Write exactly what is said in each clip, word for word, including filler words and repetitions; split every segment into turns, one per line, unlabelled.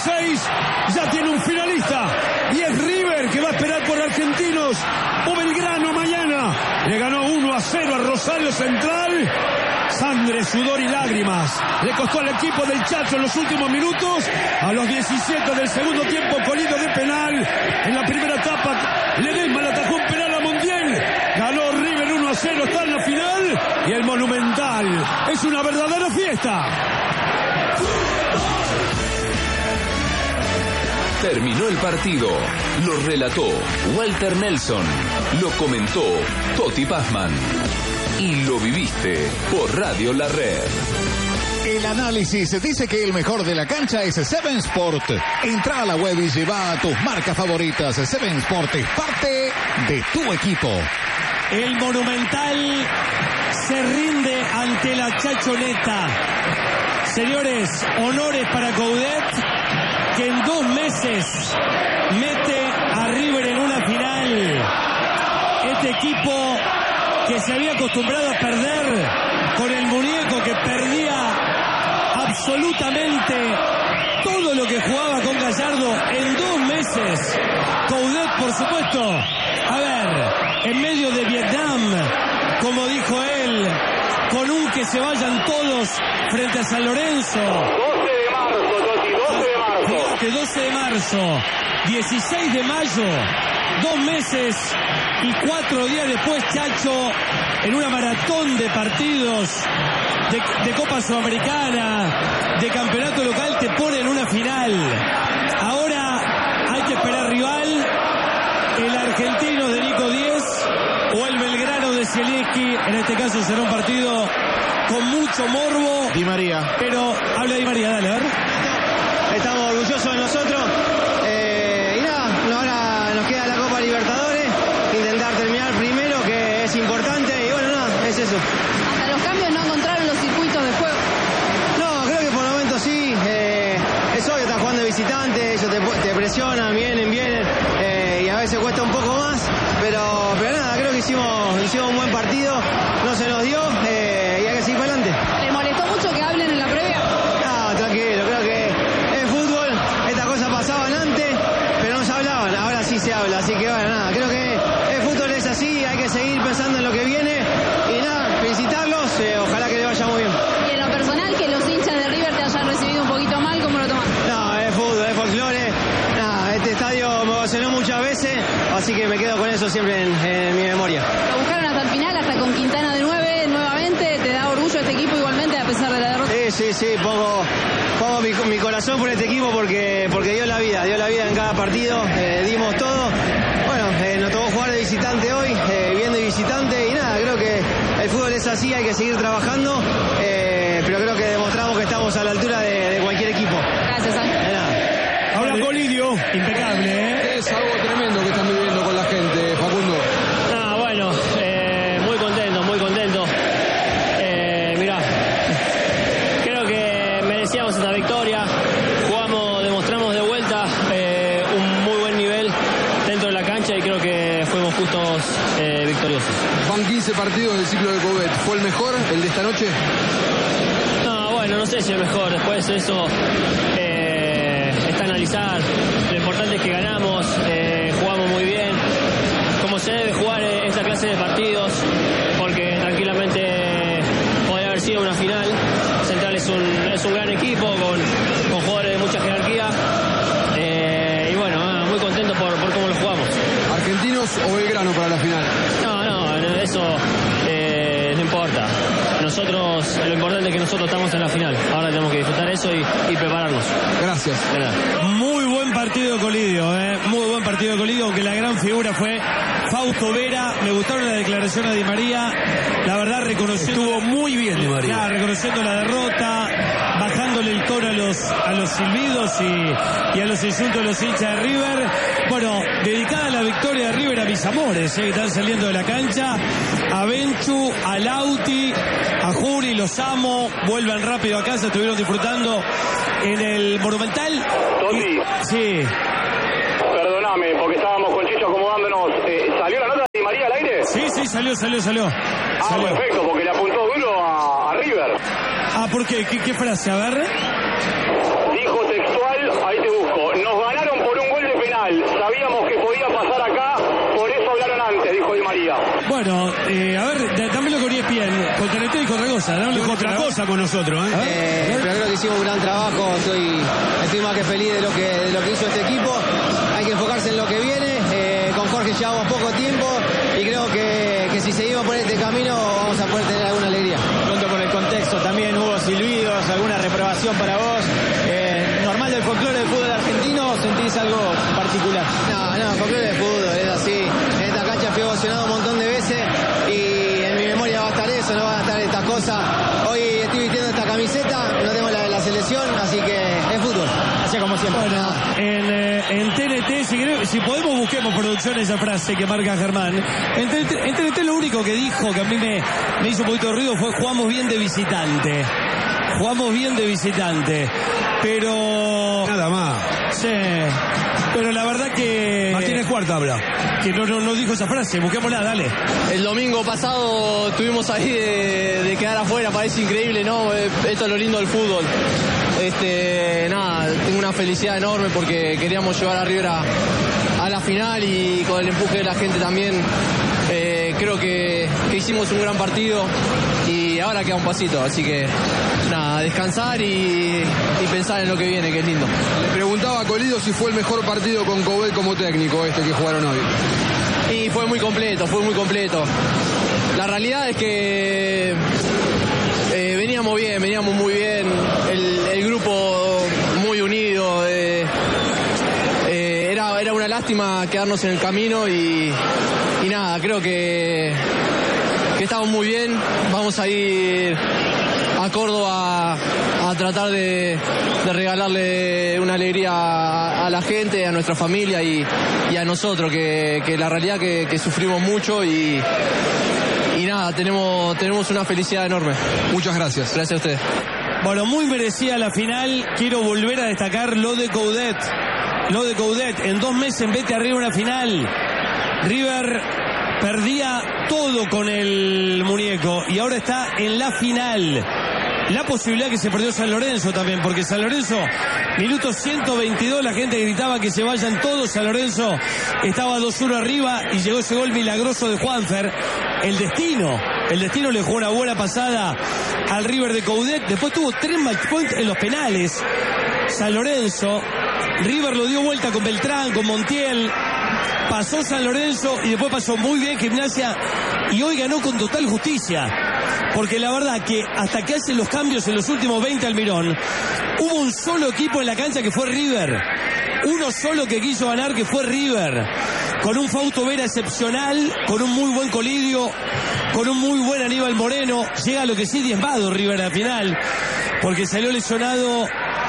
dieciséis ya tiene un finalista y es River, que va a esperar por Argentinos o Belgrano mañana. Le ganó uno a cero a Rosario Central. Sangre, sudor y lágrimas le costó al equipo del Chacho en los últimos minutos. A los diecisiete del segundo tiempo, Colidio de penal. En la primera etapa, Ledesma le atajó un penal a Montiel. Ganó River uno a cero, está en la final. Y el Monumental es una verdadera fiesta.
Terminó el partido, lo relató Walter Nelson, lo comentó Toti Pazman y lo viviste por Radio La Red.
El análisis dice que el mejor de la cancha es Seven Sport. Entra a la web y lleva a tus marcas favoritas. Seven Sport es parte de tu equipo.
El Monumental se rinde ante la Chachoneta. Señores, honores para Coudet, que en dos meses mete a River en una final. Este equipo que se había acostumbrado a perder con el muñeco, que perdía absolutamente todo lo que jugaba con Gallardo en dos meses. Coudet, por supuesto, a ver, en medio de Vietnam, como dijo él, con un que se vayan todos frente a San Lorenzo.
doce de marzo, Toti, doce de marzo.
Este doce de marzo, dieciséis de mayo, dos meses y cuatro días después, Chacho, en una maratón de partidos de, de Copa Sudamericana, de campeonato local, te pone en una final. Ahora hay que esperar rival, el argentino de Nico Díez o el Belgrano de Zielinski. En este caso será un partido con mucho morbo.
Di María.
Pero habla Di María, dale, a ver.
Estamos orgullosos de nosotros. Eh, y nada, ahora nos queda la Copa Libertadores. Intentar terminar primero, que es importante. Y bueno, nada, es eso.
Hasta los cambios no encontraron los circuitos de juego.
No, creo que por el momento sí. Eh, es obvio, estás jugando de visitante. Ellos te, te presionan, vienen, vienen. Eh, y a veces cuesta un poco más. Pero, pero nada, creo que hicimos, hicimos un buen partido. No se nos dio. Eh, y hay que seguir para adelante.
¿Le molestó mucho que hablen en la previa?
No, tranquilo, creo que en fútbol estas cosas pasaban antes, pero no se hablaban, ahora sí se habla, así que bueno, nada, creo que el fútbol es así, hay que seguir pensando en lo que viene y nada, felicitarlos, eh, ojalá que le vaya muy bien.
Y en lo personal, que los hinchas de River te hayan recibido un poquito mal, ¿cómo lo tomas?
No, es fútbol, es folclore, nada, este estadio me ovacionó muchas veces, así que me quedo con eso siempre en, en mi memoria.
Lo buscaron hasta el final, hasta con Quintana de nueve, nuevamente, ¿te da orgullo este equipo igualmente a pesar de la derrota?
Sí, sí, sí, pongo, pongo mi, mi corazón por este equipo porque, porque dio la vida, dio la vida en cada partido, eh, dimos todo. Bueno, eh, nos tocó jugar de visitante hoy, eh, bien de visitante y nada, creo que el fútbol es así, hay que seguir trabajando, eh, pero creo que demostramos que estamos a la altura de, de cualquier equipo.
Gracias, Ángel.
Habla Colidio.
Impecable, ¿eh?
Es algo tremendo que están viviendo con la gente, Facundo.
Ah, bueno, eh, muy contento, muy contento. Eh, mirá, creo que merecíamos esta victoria. Jugamos, demostramos de vuelta eh, un muy buen nivel dentro de la cancha y creo que fuimos justos eh, victoriosos.
Van quince partidos del ciclo de Coudet. ¿Fue el mejor, el de esta noche?
No, bueno, no sé si el mejor. Después de eso eh, está analizar. Lo importante es que ganamos, eh, jugamos muy bien. Como se debe jugar esta clase de partidos, porque tranquilamente podría haber sido una final. Central es un, es un gran equipo con, con jugadores de mucha jerarquía. Eh, y bueno, ah, muy contento por, por cómo lo jugamos.
¿Argentinos o Belgrano para la final?
No, no, eso eh, no importa. Nosotros, lo importante es que nosotros estamos en la final. Ahora tenemos que disfrutar eso y, y prepararnos.
Gracias.
Muy buen partido de Colidio, ¿eh? Muy buen partido de Colidio, aunque la gran figura fue Fausto Vera. Me gustaron las declaraciones de Di María. La verdad, reconociendo...
Estuvo muy bien Di María.
Ya, reconociendo la derrota, bajándole el tono a los, a los silbidos y, y a los insultos de los hinchas de River. Bueno, dedicada a la victoria de River a mis amores, ¿eh? Que están saliendo de la cancha. A Benchu, a Lauti, a Juri, los amo. Vuelvan rápido a casa, estuvieron disfrutando en el Monumental.
Toti.
Sí.
Perdóname, porque estábamos con Chicho acomodándonos. Eh, ¿Salió la nota de Di María al aire?
Sí, sí, salió, salió, salió.
Ah,
salió.
perfecto, porque le apuntó duro a, a River.
Ah, ¿por qué? ¿Qué, qué frase? A ver.
Dijo textual, ahí te busco. María.
Bueno, eh, a ver, dámelo con E S P N, con T N T y con otra cosa. Dámelo con
Otra cosa con nosotros, ¿eh?
Eh, pero creo que hicimos un gran trabajo, estoy, estoy más que feliz de lo que, de lo que hizo este equipo. Hay que enfocarse en lo que viene. Eh, con Jorge llevamos poco tiempo y creo que, que si seguimos por este camino vamos a poder tener alguna alegría.
Pronto con el contexto también hubo silbidos, alguna reprobación para vos. Eh, ¿Normal del folclore del fútbol argentino o sentís algo particular?
No, no, folclore de fútbol, es así. En esta cancha fui ovacionado un montón de veces y en mi memoria va a estar eso, no van a estar estas cosas. Hoy estoy vistiendo esta camiseta, no tengo la de la selección, así que es fútbol.
Así como siempre.
Bueno, en, eh, en T N T, si, queremos, si podemos busquemos producción esa frase que marca Germán. En T N T, en T N T lo único que dijo que a mí me, me hizo un poquito de ruido fue jugamos bien de visitante. Jugamos bien de visitante. Pero...
Nada más.
Sí. Pero la verdad que...
Martínez Cuarta habla.
Que no, no, no dijo esa frase, busquémosla, dale.
El domingo pasado estuvimos ahí de, de quedar afuera, parece increíble, ¿no? Esto es lo lindo del fútbol. Este, nada, tengo una felicidad enorme porque queríamos llevar a River a, a la final y con el empuje de la gente también. Eh, creo que, que hicimos un gran partido y ahora queda un pasito, así que nada, descansar y, y pensar en lo que viene, que es lindo.
Le preguntaba a Colido si fue el mejor partido con Coudet como técnico este que jugaron hoy.
Y fue muy completo, fue muy completo. La realidad es que eh, veníamos bien, veníamos muy bien, el, el grupo muy unido. Eh, eh, era, era una lástima quedarnos en el camino y, y nada, creo que, que estamos muy bien. Vamos a ir a Córdoba a tratar de, de regalarle una alegría a, a la gente, a nuestra familia y, y a nosotros, que, que la realidad que, que sufrimos mucho y, y nada, tenemos, tenemos una felicidad enorme.
Muchas gracias.
Gracias a ustedes.
Bueno, muy merecida la final. Quiero volver a destacar lo de Coudet. Lo de Coudet. En dos meses vete arriba una final. River perdía todo con el muñeco y ahora está en la final. La posibilidad que se perdió San Lorenzo también, porque San Lorenzo, minuto ciento veintidós, la gente gritaba que se vayan todos. San Lorenzo estaba dos uno arriba y llegó ese gol milagroso de Juanfer. El destino, el destino le jugó una buena pasada al River de Coudet. Después tuvo tres match points en los penales. San Lorenzo, River lo dio vuelta con Beltrán, con Montiel. Pasó San Lorenzo y después pasó muy bien Gimnasia y hoy ganó con total justicia. Porque la verdad que hasta que hacen los cambios en los últimos veinte Almirón, hubo un solo equipo en la cancha que fue River. Uno solo que quiso ganar, que fue River. Con un Fausto Vera excepcional, con un muy buen Colidio, con un muy buen Aníbal Moreno. Llega lo que sí diezmado River al final, porque salió lesionado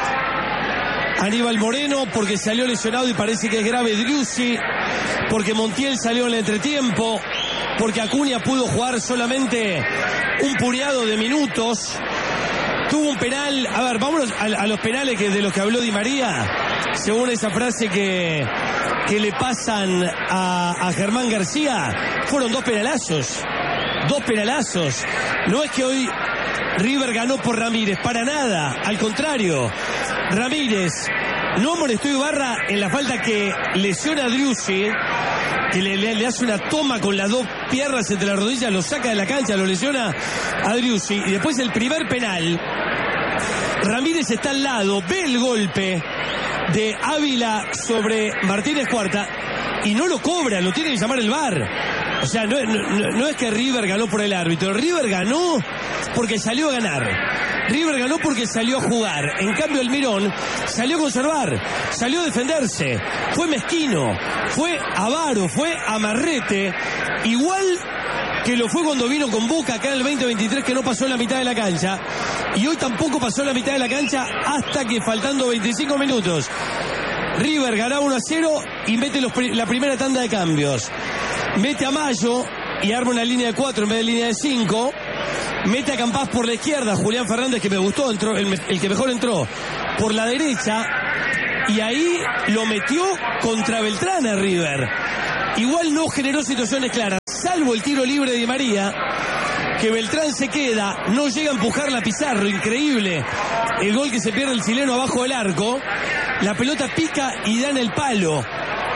Aníbal Moreno, porque salió lesionado y parece que es grave Driussi, porque Montiel salió en el entretiempo, porque Acuña pudo jugar solamente un puñado de minutos. Tuvo un penal. A ver, vámonos a, a los penales que de los que habló Di María, según esa frase que, que le pasan a, a Germán García. Fueron dos penalazos. Dos penalazos. No es que hoy River ganó por Ramírez, para nada. Al contrario, Ramírez no molestó a Ibarra en la falta que lesiona a Driussi, que le, le, le hace una toma con las dos piernas entre las rodillas, lo saca de la cancha, lo lesiona a Driussi. Y después el primer penal, Ramírez está al lado, ve el golpe de Ávila sobre Martínez Cuarta y no lo cobra, lo tiene que llamar el V A R. O sea, no, no, no es que River ganó por el árbitro, River ganó porque salió a ganar. River ganó porque salió a jugar. En cambio, Almirón salió a conservar, salió a defenderse. Fue mezquino, fue avaro, fue amarrete. Igual que lo fue cuando vino con Boca acá en el veinte veintitrés, que no pasó en la mitad de la cancha. Y hoy tampoco pasó en la mitad de la cancha hasta que, faltando veinticinco minutos, River ganaba uno a cero y mete los, la primera tanda de cambios. Mete a Mayo y arma una línea de cuatro en vez de línea de cinco. Mete a Campás por la izquierda, Julián Fernández, que me gustó, entró, el, el que mejor entró, por la derecha. Y ahí lo metió contra Beltrán a River. Igual no generó situaciones claras, salvo el tiro libre de Di María, que Beltrán se queda, no llega a empujar la Pizarro, increíble. El gol que se pierde el chileno abajo del arco. La pelota pica y da en el palo.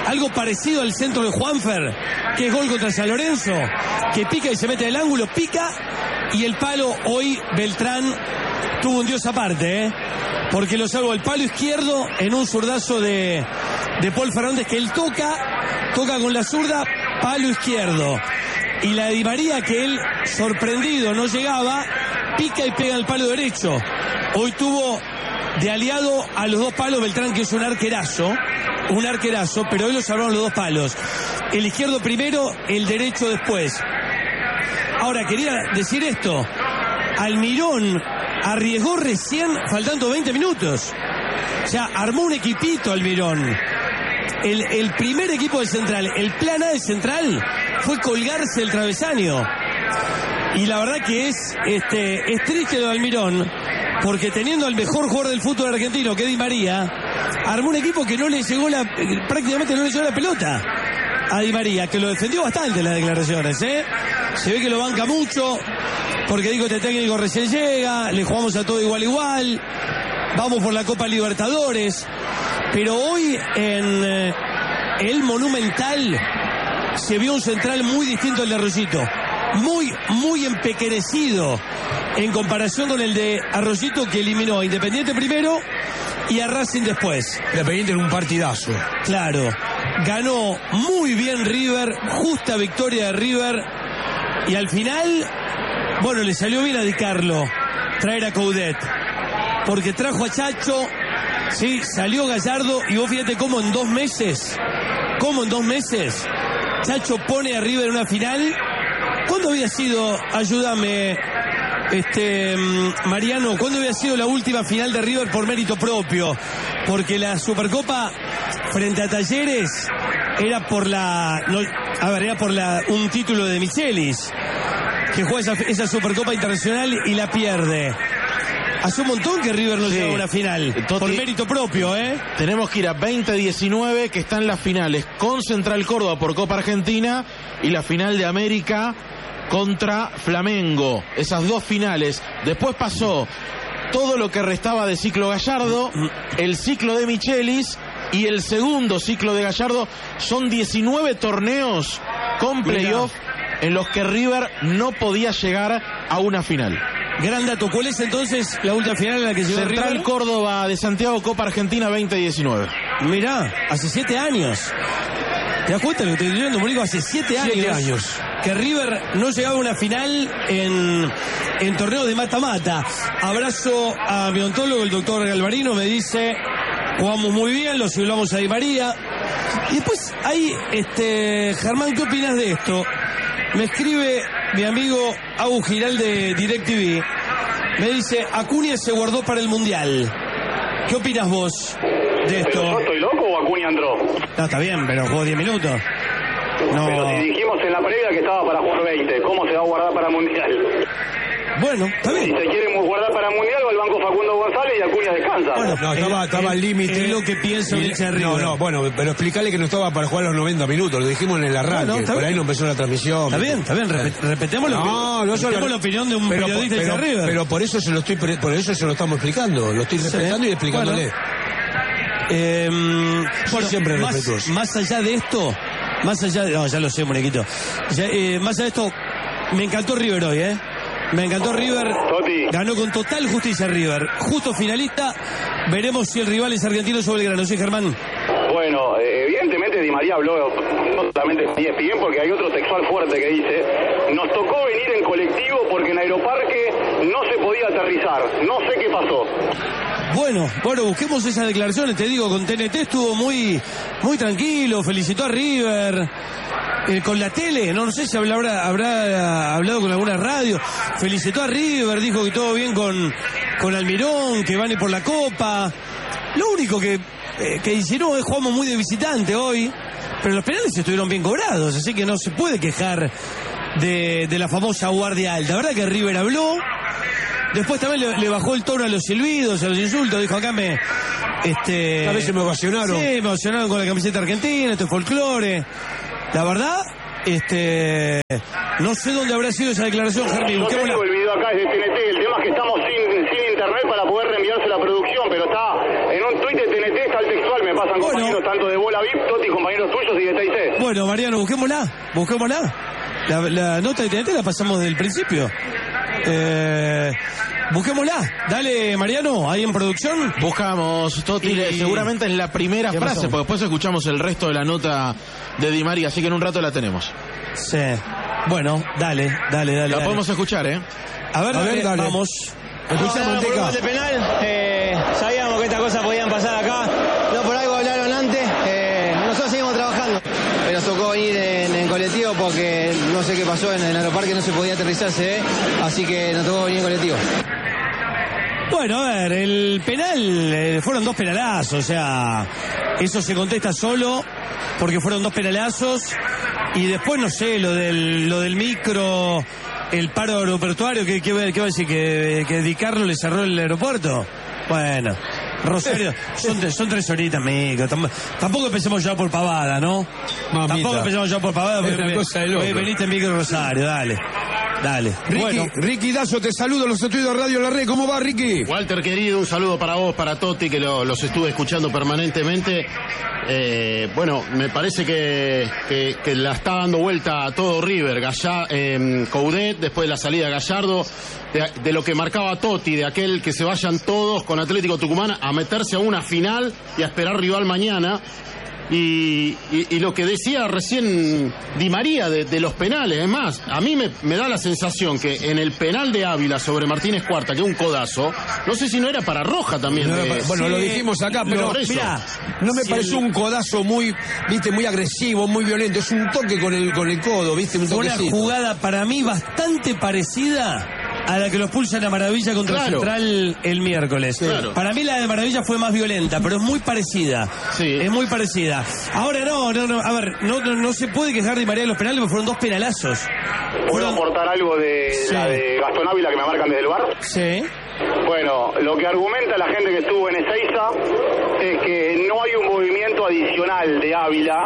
algo parecido al centro de Juanfer, que es gol contra San Lorenzo, que pica y se mete en el ángulo, pica, y el palo hoy Beltrán tuvo un dios aparte, ¿eh? Porque lo salvó el palo izquierdo en un zurdazo de, de Paul Fernández, que él toca, toca con la zurda, palo izquierdo. Y la de Di María, que él, sorprendido, no llegaba, pica y pega el palo derecho. Hoy tuvo de aliado a los dos palos Beltrán, que es un arquerazo, un arquerazo, pero hoy lo salvaron los dos palos. El izquierdo primero, el derecho después. Ahora, quería decir esto, Almirón arriesgó recién, faltando veinte minutos. O sea, armó un equipito Almirón. El, el primer equipo del Central, el plan A del Central, fue colgarse el travesaño. Y la verdad que es, este, es triste lo de Almirón, porque teniendo al mejor jugador del fútbol argentino, que es Di María, armó un equipo que no le llegó la, prácticamente no le llegó la pelota a Di María, que lo defendió bastante en las declaraciones, ¿eh? Se ve que lo banca mucho, porque dijo, este técnico recién llega, le jugamos a todo igual igual, vamos por la Copa Libertadores. Pero hoy en eh, el Monumental se vio un Central muy distinto al de Arroyito, muy, muy empequeñecido en comparación con el de Arroyito, que eliminó a Independiente primero y a Racing después.
Independiente en un partidazo.
Claro, ganó muy bien River, justa victoria de River, y al final, bueno, le salió bien a Di Carlo traer a Coudet, porque trajo a Chacho. Sí, salió Gallardo, y vos fíjate cómo en dos meses, cómo en dos meses, Chacho pone a River en una final. ¿Cuándo había sido, ayúdame, este, Mariano, cuándo había sido la última final de River por mérito propio? Porque la Supercopa frente a Talleres era por la, no, a ver, era por la, un título de Michelis, que juega esa, esa Supercopa Internacional y la pierde. Hace un montón que River no sí. llega a una final, Toti, por mérito propio, ¿eh?
Tenemos que ir a veinte diecinueve, que están las finales con Central Córdoba por Copa Argentina y la final de América contra Flamengo. Esas dos finales. Después pasó todo lo que restaba de ciclo Gallardo, el ciclo de Michelis y el segundo ciclo de Gallardo. Son diecinueve torneos con playoff en los que River no podía llegar a una final.
Gran dato. ¿Cuál es entonces la última final en la que llegó
Central
River?
Córdoba de Santiago, Copa Argentina veinte diecinueve.
Mirá, hace siete años. ¿Te das cuenta de lo que estoy diciendo, Morico? Hace siete años,
siete años
que River no llegaba a una final en, en torneos de mata-mata. Abrazo a mi ontólogo, el doctor Galvarino, me dice, jugamos muy bien, lo simulamos a Di María. Y después, ahí, este, Germán, ¿qué opinas de esto? Me escribe mi amigo Agus Giral de DirecTV. Me dice, Acuña se guardó para el Mundial. ¿Qué opinas vos de esto?
¿Pero yo estoy loco o Acuña entró?
No, está bien, pero jugó diez minutos. No.
Pero si dijimos en la previa que estaba para jugar veinte, ¿cómo se va a guardar para el Mundial?
Bueno, está bien.
Si se quiere guardar para el Mundial, va al banco Facundo González y Acuña descansa.
Bueno, no, estaba, estaba al límite.
Es lo que pienso el hincha de River.
No, no, bueno, pero explicarle que no estaba para jugar los noventa minutos, lo dijimos en el arranque, no, no, por bien. Ahí no empezó la transmisión.
Está bien, está bien, Repet, repetémoslo.
No, no solo
la opinión de un pero, periodista
pero,
de River.
Pero por eso se lo estoy, por eso se lo estamos explicando, lo estoy respetando sí. y explicándole.
Bueno. Eh, bueno,
siempre
más,
respetuoso.
Más allá de esto, más allá de, no, ya lo sé, muñequito. Ya, eh, más allá de esto, me encantó River hoy, ¿eh? Me encantó River,
Toti.
Ganó con total justicia River, justo finalista. Veremos si el rival es argentino o Belgrano, ¿sí, Germán?
Bueno, eh, evidentemente Di María habló no solamente de E S P N, porque hay otro textual fuerte que dice, nos tocó venir en colectivo porque en Aeroparque no se podía aterrizar, no sé qué pasó.
Bueno, bueno, busquemos esas declaraciones, te digo, con T N T estuvo muy, muy tranquilo, felicitó a River. Eh, con la tele, no, no sé si habrá, habrá hablado con alguna radio, felicitó a River, dijo que todo bien con, con Almirón, que van a ir por la Copa. Lo único que, eh, que dice, no, es jugamos muy de visitante hoy, pero los penales estuvieron bien cobrados, así que no se puede quejar de, de la famosa guardia alta. La verdad que River habló, después también le, le bajó el tono a los silbidos, a los insultos, dijo, acá me... Este,
a veces me ovacionaron.
Sí, me ovacionaron con la camiseta argentina, esto es folclore. La verdad, este, no sé dónde habrá sido esa declaración, Jeremy.
Yo tengo el video de acá desde T N T. El tema es que estamos sin, sin internet para poder reenviarse la producción, pero está en un tuit de T N T, está el textual, me pasan bueno. compañeros tanto de Bola V I P, Toti, compañeros tuyos y de T I C.
Bueno, Mariano, busquémosla, busquémosla. La, la nota de T N T la pasamos desde el principio. Eh, busquémosla. Dale, Mariano, ahí en producción.
Buscamos, Toti, y... seguramente en la primera frase, porque después escuchamos el resto de la nota de Di María, así que en un rato la tenemos.
Sí. Bueno, dale, dale, dale.
La
dale.
podemos escuchar, ¿eh?
A ver,
A ver
dale,
dale.
vamos.
Escuchamos no, Manteca. De penal, eh, sabíamos que estas cosas podían pasar acá. No por algo hablaron antes. Eh, nosotros seguimos trabajando. Pero nos tocó venir en, en colectivo porque no sé qué pasó en el aeroparque, no se podía aterrizarse, ¿eh? Así que nos tocó venir en colectivo.
Bueno, a ver, el penal, eh, fueron dos penalazos, o sea, eso se contesta solo porque fueron dos penalazos y después no sé, lo del lo del micro, el paro aeroportuario, ¿qué, qué, qué va a decir? ¿Que, que Di Carlo le cerró el aeropuerto? Bueno, Rosario, son, son tres horitas, amigo. Tampoco empecemos ya por pavada, ¿no? Mamita. Tampoco empecemos ya por pavada, porque me, veniste en micro Rosario, dale. Dale.
Ricky,
bueno.
Ricky Dazo, te saludo, los estudios de Radio La Red. ¿Cómo va, Ricky?
Walter, querido, un saludo para vos, para Toti, que lo, los estuve escuchando permanentemente. Eh, bueno, me parece que, que, que la está dando vuelta a todo River. Galla, eh, Coudet, después de la salida de Gallardo, de, de lo que marcaba Toti, de aquel que se vayan todos con Atlético Tucumán a meterse a una final y a esperar rival mañana. Y, y, y lo que decía recién Di María de, de los penales, es más, a mí me, me da la sensación que en el penal de Ávila sobre Martínez Cuarta, que es un codazo, no sé si no era para Roja también.
No,
de,
bueno,
sí,
lo dijimos acá, pero mira, no me
si
pareció
el...
un codazo muy, viste, muy agresivo, muy violento. Es un toque con el con el codo, viste, un toquecito.
Una jugada para mí bastante parecida a la que los pulsan a Maravilla contra claro. Central el miércoles. Claro. Para mí la de Maravilla fue más violenta, pero es muy parecida. Sí. Es muy parecida. Ahora no, no, no, a ver, no, no, no se puede quejar de María de los penales porque fueron dos penalazos.
¿Puedo fueron... aportar algo de sí. la de Gastón Ávila que me marcan desde el bar?
Sí.
Bueno, lo que argumenta la gente que estuvo en Ezeiza es que no hay un movimiento adicional de Ávila,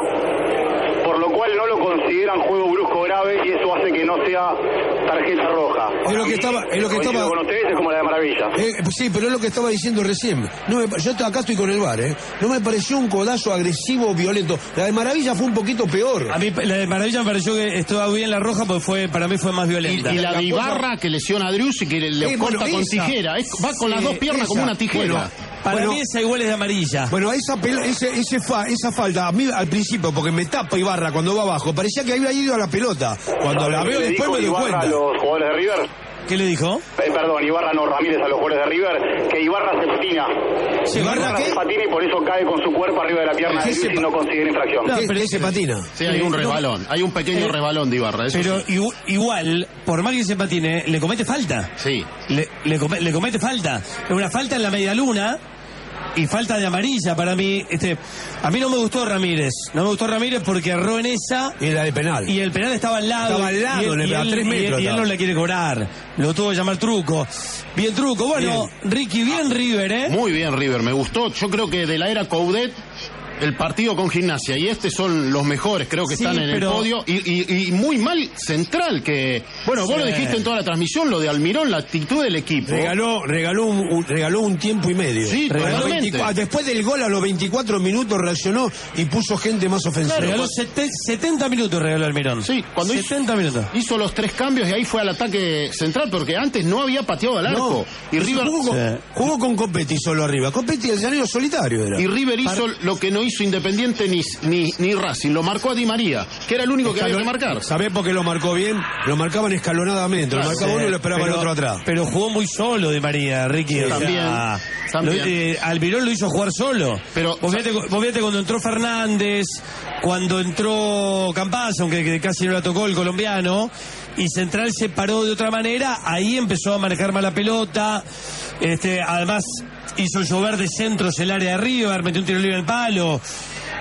por lo cual no lo consideran juego brusco grave y eso hace que no sea tarjeta roja.
Es lo que estaba, es lo que estaba
con ustedes, es como la de Maravilla.
Eh, sí, pero es lo que estaba diciendo recién. No me, yo acá estoy con el bar, ¿eh? No me pareció un codazo agresivo, violento. La de Maravilla fue un poquito peor.
A mí la de Maravilla me pareció que estaba bien la roja, porque fue, para mí fue más violenta.
Y, y la de Ibarra que lesiona a Driussi y que le, le eh, corta bueno, con esa, tijera. Es, va con sí, las dos piernas esa, como una tijera.
Bueno, para bueno, mí esa igual es de amarilla.
Bueno, esa pela, ese, ese fa, esa falta, a mí al principio, porque me tapa Ibarra cuando va abajo, parecía que había ido a la pelota. Cuando la veo después me doy cuenta.
A los jugadores de River?
¿Qué le dijo?
Eh, perdón, Ibarra no, Ramírez a los jugadores de River, que Ibarra se patina.
¿Sí, Ibarra, Ibarra
se patina y por eso cae con su cuerpo arriba de la pierna de Luis y no consigue infracción.
No, pero ¿Qué se patina?
Sí, hay un resbalón, hay un pequeño eh, resbalón de Ibarra. Eso
pero
sí.
Igual, por más que se patine, le comete falta.
Sí.
Le, le, come, le comete falta. Es una falta en la media luna. Y falta de amarilla para mí. Este, a mí no me gustó Ramírez. No me gustó Ramírez porque erró en esa.
Y la de penal.
Y el penal estaba al lado.
Estaba al lado,
y él,
le
y
a
él,
tres metros.
Y, y él no la quiere cobrar. Lo tuvo que llamar truco. Bien truco. Bueno, bien. Ricky, bien River, ¿eh?
Muy bien River, me gustó. Yo creo que de la era Coudet, el partido con Gimnasia y este son los mejores, creo que sí, están en pero... el podio. Y, y, y muy mal Central, que bueno, sí. Vos lo dijiste en toda la transmisión, lo de Almirón, la actitud del equipo.
Regaló, regaló un, un regaló un tiempo y medio.
Sí,
regaló veinticuatro, después del gol a los veinticuatro minutos reaccionó y puso gente más ofensiva.
Claro, regaló setenta minutos regaló Almirón.
Sí, cuando
setenta
hizo,
minutos.
Hizo los tres cambios y ahí fue al ataque central, porque antes no había pateado al arco. No, y River
jugó con, sí. jugó con Copetti solo arriba. Copetti el llanero solitario era.
Y River hizo Par... lo que no hizo Independiente Ni, ni, ni Racing, lo marcó a Di María, que era el único que Escalon... había que marcar.
¿Sabés por qué lo marcó bien? Lo marcaban escalonadamente, claro, lo marcaba sí, uno y lo esperaba pero, el otro atrás.
Pero jugó muy solo Di María, Ricky. Sí, o
también,
sea,
también.
Lo, eh, Almirón lo hizo jugar solo.
Pero
vos fíjate, vos fíjate cuando entró Fernández, cuando entró Campazzo, aunque que casi no la tocó el colombiano, y Central se paró de otra manera, ahí empezó a marcar mala pelota. Este, además hizo llover de centros el área de River, metió un tiro libre al palo.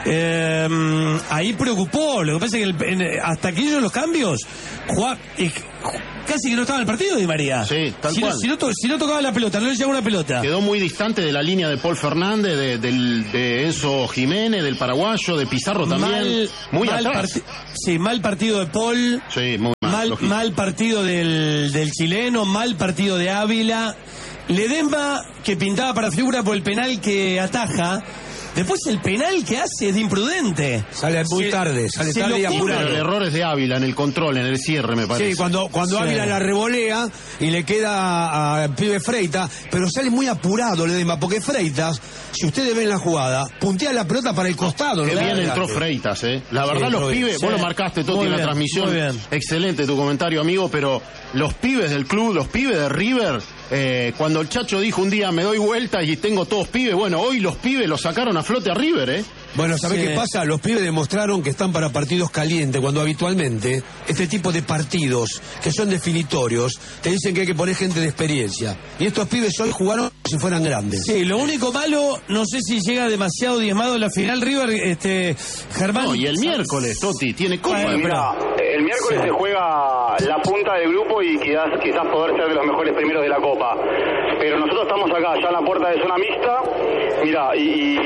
Eh, ahí preocupó. Lo que pasa es que el, en, hasta que ellos los cambios, jugaba, eh, casi que no estaba en el partido Di María.
Sí, tal
si
cual.
No, si, no to, si no tocaba la pelota, no le llegaba una pelota.
Quedó muy distante de la línea de Paul Fernández, de, del, de Enzo Jiménez, del paraguayo, de Pizarro también.
Mal,
muy
mal
atrás.
Sí, mal partido de Paul.
Sí, muy mal.
Mal, mal partido del, del chileno, mal partido de Ávila. Ledesma, que pintaba para figura por el penal que ataja. Después el penal que hace es de imprudente.
Sale muy
Se-
tarde, sale
se
tarde
lo
y
come.
apurado.
Pero errores de Ávila en el control, en el cierre, me parece.
Sí, cuando, cuando
Sí.
Ávila la revolea y le queda a pibe Freitas, pero sale muy apurado Ledesma, porque Freitas, si ustedes ven la jugada, puntea la pelota para el costado.
Qué
¿no?
bien
Claro.
entró Freitas, ¿eh? La
Sí,
verdad, los
entró bien.
pibes,
Sí.
vos lo marcaste, Toti,
Muy
en la
bien,
transmisión.
muy bien.
Excelente tu comentario, amigo, pero los pibes del club, los pibes de River, eh, cuando el Chacho dijo un día, me doy vuelta y tengo todos pibes, bueno, hoy los pibes los sacaron a flote a River, ¿eh?
Bueno, ¿sabés
Sí.
qué pasa? Los pibes demostraron que están para partidos calientes, cuando habitualmente este tipo de partidos, que son definitorios, te dicen que hay que poner gente de experiencia. Y estos pibes hoy jugaron como si fueran grandes.
Sí, lo único malo, no sé si llega demasiado diezmado a la final River, este, Germán.
No, y el miércoles, Toti, tiene copa.
Bueno,
Mira, el miércoles se juega la punta del grupo y quizás, quizás poder ser de los mejores primeros de la Copa. Pero nosotros estamos acá, ya en la puerta de zona mixta. Mira, y,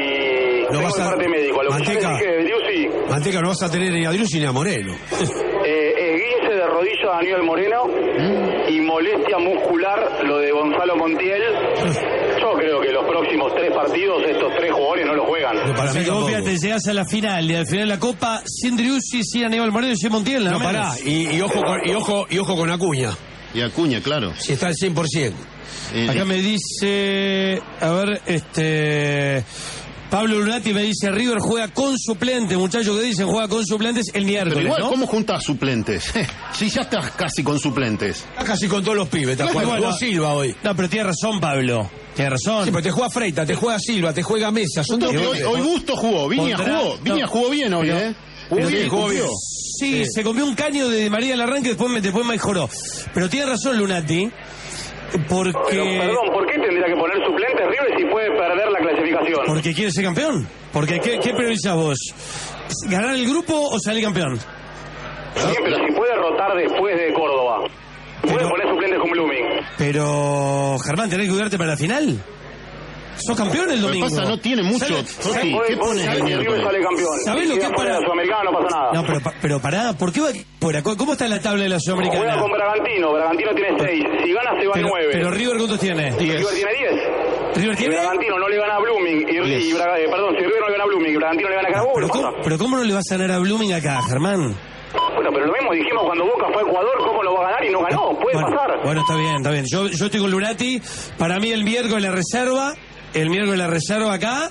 y
No
tengo
vas
el
a-
parte médico. Lo que yo
Manteca.
les dije de Driussi,
Manteca, no vas a tener ni a Driussi ni a Moreno.
eh, esguince de rodilla de Daniel Moreno y molestia muscular lo de Gonzalo Montiel. Yo creo que los próximos tres partidos estos tres jugadores no lo juegan.
No, para
O sea
mí
que vos,
tampoco.
fíjate, llegás a la final y al final de la Copa sin Driussi, sin Aníbal Moreno y sin Montiel. nada
No,
menos.
pará, y, y ojo con, y, ojo, y ojo con Acuña,
Y Acuña, claro.
si está al cien por ciento.
Eh,
Acá me dice, a ver, este... Pablo Lunati me dice, River juega con suplentes, muchachos que dicen juega con suplentes el
Pero
miércoles,
igual,
¿no?
¿cómo juntas suplentes? Si ya estás casi con suplentes.
Está casi con todos los pibes, ¿te acuerdas?
Bueno,
Jugó Silva hoy.
No, pero tiene razón, Pablo. Tiene razón.
Sí, pero te juega Freitas, te juega Silva, te juega Mesa. Son
Toti,
todos
hoy,
pibes.
hoy Gusto jugó, Viña
Contra-
jugó, Viña
no.
jugó bien hoy,
Pero-
¿eh? Jugó
pero
bien,
sí,
jugó
cumplió.
bien.
Sí, se comió un caño de Di María al arranque, después, me- después mejoró. Pero tiene razón Lunati, porque...
Pero, perdón, ¿por qué tendría que poner suplentes River si puede perder la clasificación?
Porque quiere ser campeón. Porque ¿qué, qué priorizás vos? ¿Ganar el grupo o salir campeón?
Sí, pero si puede rotar después de Córdoba. Puede
Pero-
poner suplentes con Blooming.
Pero, Germán, ¿tenés que cuidarte para la final? ¿Sos campeón el
Lo que
domingo?
pasa, no tiene mucho.
¿Sabés-
Toti,
Puede-
¿qué
puede
pones
ser
el
que River
miércoles?
sale campeón.
¿Sabés lo
Si
que
queda
es
fuera
para-
de Sudamericana no pasa nada.
No, pero, pa- pero pará, ¿por qué va fuera? ¿Cómo está la tabla de la
Juega
Sudamericana?
con Bragantino, Bragantino tiene seis. Si gana se va a
Pero,
nueve.
pero River, ¿cuántos tiene?
River tiene diez.
¿River
Si
tiene?
Bragantino no le gana a Blooming y,
Diez.
y Braga- eh, perdón, si River no le gana a Blooming y Bragantino le gana a Carabobo,
Pero
¿qué
¿cómo,
pasa?
pero ¿cómo no le vas a ganar a Blooming acá, Germán?
Bueno, pero lo mismo dijimos cuando Boca fue a Ecuador, ¿cómo lo va a ganar y no ganó? Puede
bueno,
pasar.
Bueno, está bien, está bien. Yo, yo estoy con Lunati. Para mí el miércoles la reserva, el miércoles la reserva acá.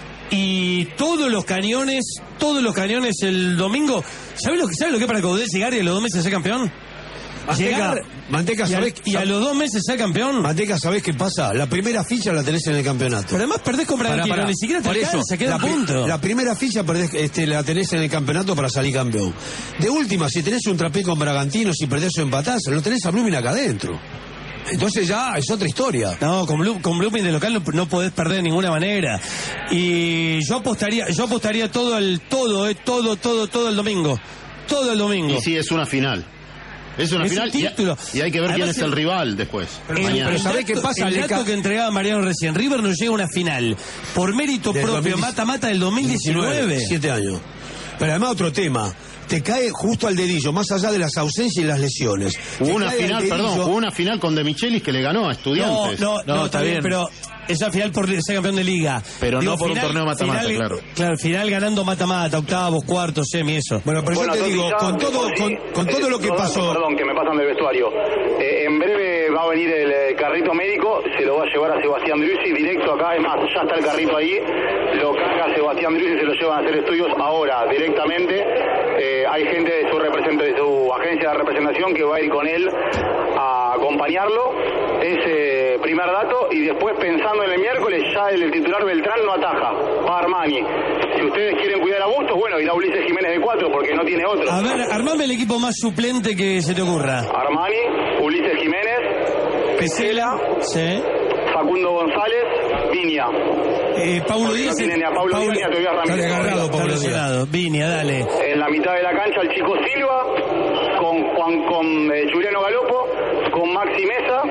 Y todos los cañones, todos los cañones el domingo. ¿Sabes lo que, ¿sabes lo que es para Coudet llegar y a los dos meses ser campeón?
Manteca,
Llegar
Manteca,
y, a,
¿sabés?
y a los dos meses ser campeón.
Manteca, ¿sabés qué pasa? La primera ficha la tenés en el campeonato.
Pero además perdés con
Pará,
Bragantino,
pará.
ni siquiera te
Por eso,
alcanza, queda
la,
un
pri-
punto.
la primera ficha perdés, este, la tenés en el campeonato para salir campeón. De última, si tenés un trapié con Bragantino, si perdés o empatás, lo tenés a Blooming acá adentro. Entonces ya es otra historia.
No, con, Blue, con Blooming de local no, no podés perder de ninguna manera. Y yo apostaría, yo apostaría todo el todo, eh, todo, todo, todo el domingo. Todo el domingo.
Y sí, es una final. Es una
Es
final
un
y,
título.
y hay que ver quién
Además,
es el
el-
rival después.
El-
mañana.
pero ¿sabés qué
dato-
pasa,
El
Leca?
dato que entregaba Mariano recién, River no llega a una final por mérito
Del
propio,
dos mil
mata-mata del dos mil diecinueve.
Siete años. Pero además otro tema. Te cae justo al dedillo, más allá de las ausencias y las lesiones.
Hubo
Te
una
cae al
final,
dedillo-
perdón, hubo una final con De Michelis que le ganó a
No,
Estudiantes.
no, no, está bien, pero esa final por ser campeón de liga.
Pero no por un torneo mata-mata,
final-
claro.
Claro, final ganando mata-mata, octavos, cuartos, semi, eso.
Bueno, pero
Bueno,
yo te
Toti,
digo,
ya,
con todo,
sí,
con, con todo
eh,
lo que
dos
pasó.
datos, Perdón, que me pasan del vestuario. Eh, en breve va a venir el eh, carrito médico, se lo va a llevar a Sebastián Driussi directo acá. Es más, ya está el carrito ahí. Lo carga Sebastián Driussi y se lo llevan a hacer estudios ahora, directamente. Eh, hay gente de su representante, de su agencia de representación que va a ir con él a acompañarlo. Ese primer dato. Y después, pensando en el miércoles, ya el titular Beltrán no ataja, va Armani. Si ustedes quieren cuidar a Bustos, bueno, irá Ulises Jiménez de cuatro porque no tiene otro.
A ver, armame el equipo más suplente que se te ocurra.
Armani, Ulises Jiménez, Pesela,
Sí.
Facundo González, Viña.
Eh, Paulo Díaz.
No tiene ni a Paulo
Paulo,
Díaz ni a Tobias Ramírez.
Está agarrado, Paulo Díaz. Viña, dale.
En la mitad de la cancha el Chico Silva, con Juan, con eh, Juliano Galopo, con Maxi Mesa,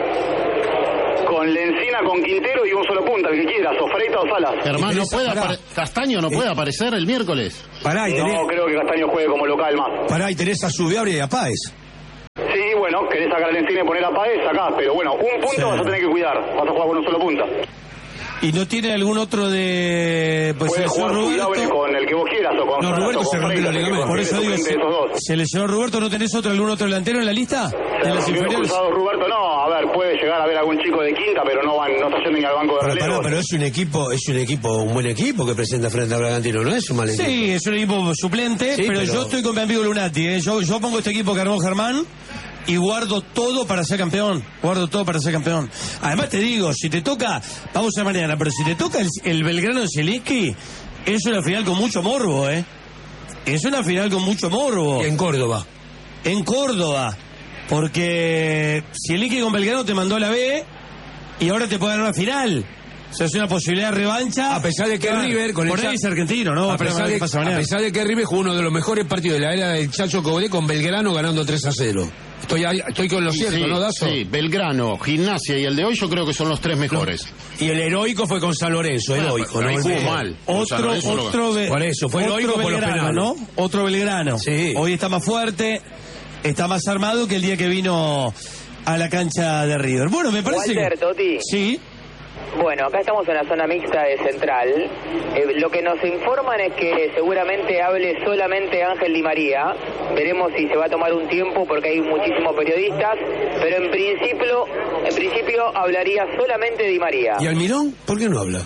con Lencina, con Quintero y un solo punta, el que quiera, Sofreita o Salas.
Germán, no puede apare- Castaño no puede aparecer el miércoles.
Pará, y tenés,
No creo que Castaño juegue como local más.
pará, y tenés a Subiabria y a Páez.
Sí, bueno, querés sacar a Lencina y poner a Paez, sacás, pero bueno, un punto
Sí.
vas a tener que cuidar, vas a jugar con un solo punta.
¿Y no tiene algún otro de... Pues
Puedes
se lesionó
jugar
Roberto?
Subiabre con el que vos quieras o con
No,
Salas
Roberto
o con
se rompió
Freitas,
el
el que
ligamento.
Por eso
considere
digo,
suplente
se,
de esos dos.
se lesionó Roberto, ¿no tenés otro, algún otro delantero en la lista?
Se
¿De las
rompió el
inferiores?
cruzado Roberto, no, a ver, puede llegar a ver algún chico de quinta, pero no van, no está yendo ni al banco de
Pero,
relevo.
pará, pero es un equipo, es un equipo, un buen equipo que presenta frente a Bragantino, no es un mal equipo.
Sí, es un equipo suplente,
Sí,
pero,
pero-
yo estoy con mi amigo Lunati. ¿eh? Yo, yo pongo este equipo que armó Germán y guardo todo para ser campeón. Guardo todo para ser campeón. Además te digo, si te toca, vamos a mañana, pero si te toca el, el Belgrano de Zielinski, es una final con mucho morbo, ¿eh? Es una final con mucho morbo.
En Córdoba.
En Córdoba. Porque Zielinski con Belgrano te mandó a la B y ahora te puede dar una final. O sea, es una posibilidad de revancha.
A pesar de que
Claro,
River, con el
por ahí
Cha-
es argentino, ¿no?
A
Pero
pesar,
a ver
de,
qué pasa
a
mañana.
pesar de que River jugó uno de los mejores partidos de la era del Chacho Coudet con Belgrano ganando tres a cero. Estoy, ahí- estoy con lo cierto,
sí,
¿no, Dazo?
Sí, Belgrano, Gimnasia y el de hoy yo creo que son los tres mejores.
Y el heroico fue con San Lorenzo,
Bueno,
heroico,
pero
¿no?
ahí
El
jugó
mejor.
mal. Con San
Otro,
Lorenzo lo-
otro, Be-
Por eso, fue
otro
heroico por los
Belgrano,
penales.
¿no? Otro Belgrano.
Sí.
Hoy está más fuerte, está más armado que el día que vino a la cancha de River. Bueno, me parece
Walter,
que...
Totti.
Sí.
Bueno, acá estamos en la zona mixta de Central. Eh, lo que nos informan es que seguramente hable solamente Ángel Di María. Veremos si se va a tomar un tiempo porque hay muchísimos periodistas, pero en principio, en principio hablaría solamente Di María.
¿Y Almirón? ¿Por qué no habla?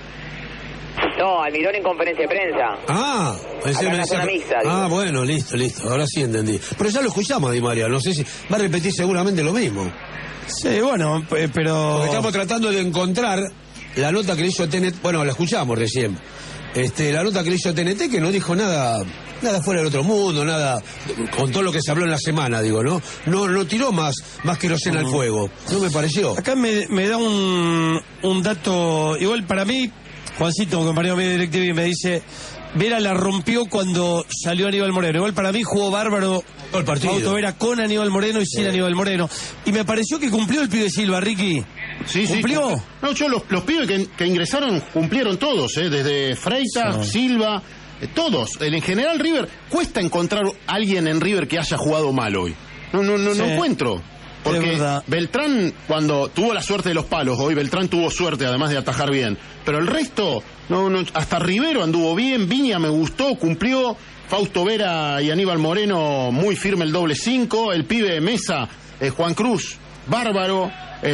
No, Almirón en conferencia de prensa.
Ah, pensé-
Acá en la
pensé-
zona mixta, digo.
Ah, bueno, listo, listo. Ahora sí entendí. Pero ya lo escuchamos a Di María. No sé si va a repetir seguramente lo mismo.
Sí, bueno, p- pero...
Porque estamos tratando de encontrar la nota que le hizo T N T. Bueno, la escuchamos recién. Este, la nota que le hizo T N T que no dijo nada, nada fuera del otro mundo, nada con todo lo que se habló en la semana, digo, ¿no? No, no tiró más, más querosena al fuego. No me pareció.
Acá me, me da un, un dato, igual para mí, Juancito, un compañero mío de DirecTV, me dice, Vera la rompió cuando salió Aníbal Moreno. Igual para mí jugó bárbaro
todo el partido.
Fausto Vera con Aníbal Moreno y sin
Sí.
Aníbal Moreno. Y me pareció que cumplió el pibe Silva, Ricky.
Sí, sí.
¿Cumplió?
cumplió. No, yo los, los pibes que, que ingresaron cumplieron todos, ¿eh? Desde Freitas,
Sí.
Silva, eh, todos. En, en general River, cuesta encontrar a alguien en River que haya jugado mal hoy. No, no, no,
Sí.
no encuentro.
Es
Porque
verdad.
Beltrán, cuando tuvo la suerte de los palos, hoy Beltrán tuvo suerte además de atajar bien. Pero el resto, no, no, hasta Rivero anduvo bien, Viña me gustó, cumplió. Fausto Vera y Aníbal Moreno muy firme el doble cinco, el pibe de Mesa, eh, Juan Cruz, bárbaro.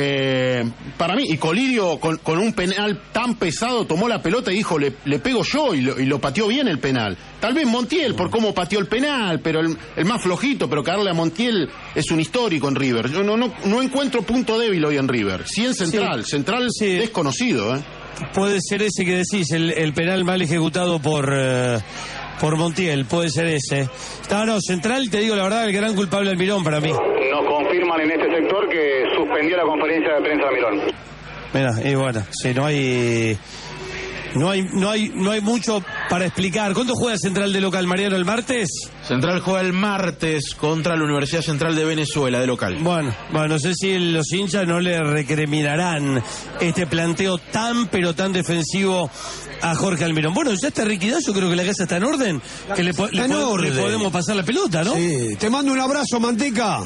Eh, para mí, y Colirio con, con un penal tan pesado tomó la pelota y dijo, le, le pego yo, y lo, y lo pateó bien el penal. Tal vez Montiel por cómo pateó el penal, pero el, el más flojito, pero caerle a Montiel es un histórico en River. Yo no, no, no encuentro punto débil hoy en River. Sí en Central,
Sí.
Central
Sí.
desconocido, ¿eh?
Puede ser ese que decís, el, el penal mal ejecutado por, eh, por Montiel, puede ser ese. No, no, Central, te digo la verdad, el gran culpable Almirón para mí.
Nos confirman en este sector que suspendió la conferencia de prensa de Almirón.
Mira, y bueno, sí, no hay, no hay, no hay, no hay mucho para explicar. ¿Cuándo juega Central de local, Mariano, el martes?
Central juega el martes contra la Universidad Central de Venezuela, de local.
Bueno, bueno, no sé si los hinchas no le recriminarán este planteo tan, pero tan defensivo a Jorge Almirón. Bueno, ya está Riquidazo, creo que la casa está en orden, que le, po- le
Está en
po- le
orden.
podemos pasar la pelota, ¿no?
Sí. Te mando un abrazo, Manteca.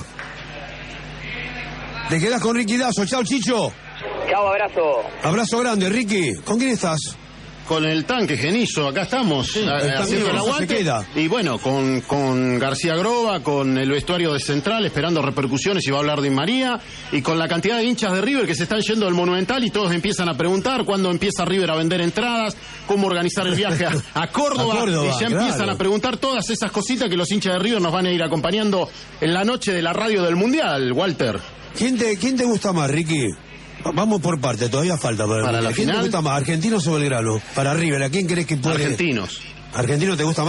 Te quedás con Ricky Dazo. Chao, Chicho.
Chao, abrazo.
Abrazo grande, Ricky. ¿Con quién estás?
Con el tanque Genizo, acá estamos,
Sí,
a-
el tanque
haciendo el
Genizo
aguante.
se queda.
Y bueno, con, con García Groba, con el vestuario de Central, esperando repercusiones, y va a hablar de María, y con la cantidad de hinchas de River que se están yendo del Monumental y todos empiezan a preguntar cuándo empieza River a vender entradas, cómo organizar el viaje a, a Córdoba,
A Córdoba,
y ya empiezan
claro.
a preguntar todas esas cositas que los hinchas de River nos van a ir acompañando en la noche de la radio del Mundial, Walter.
¿Quién te, quién te gusta más, Ricky? Vamos por parte, todavía falta para, el
Para la
Mundial. ¿Quién
final?
te gusta más, Argentinos o Belgrano? Para River, ¿a quién crees que puede?
Argentinos.
¿Argentino te gusta más?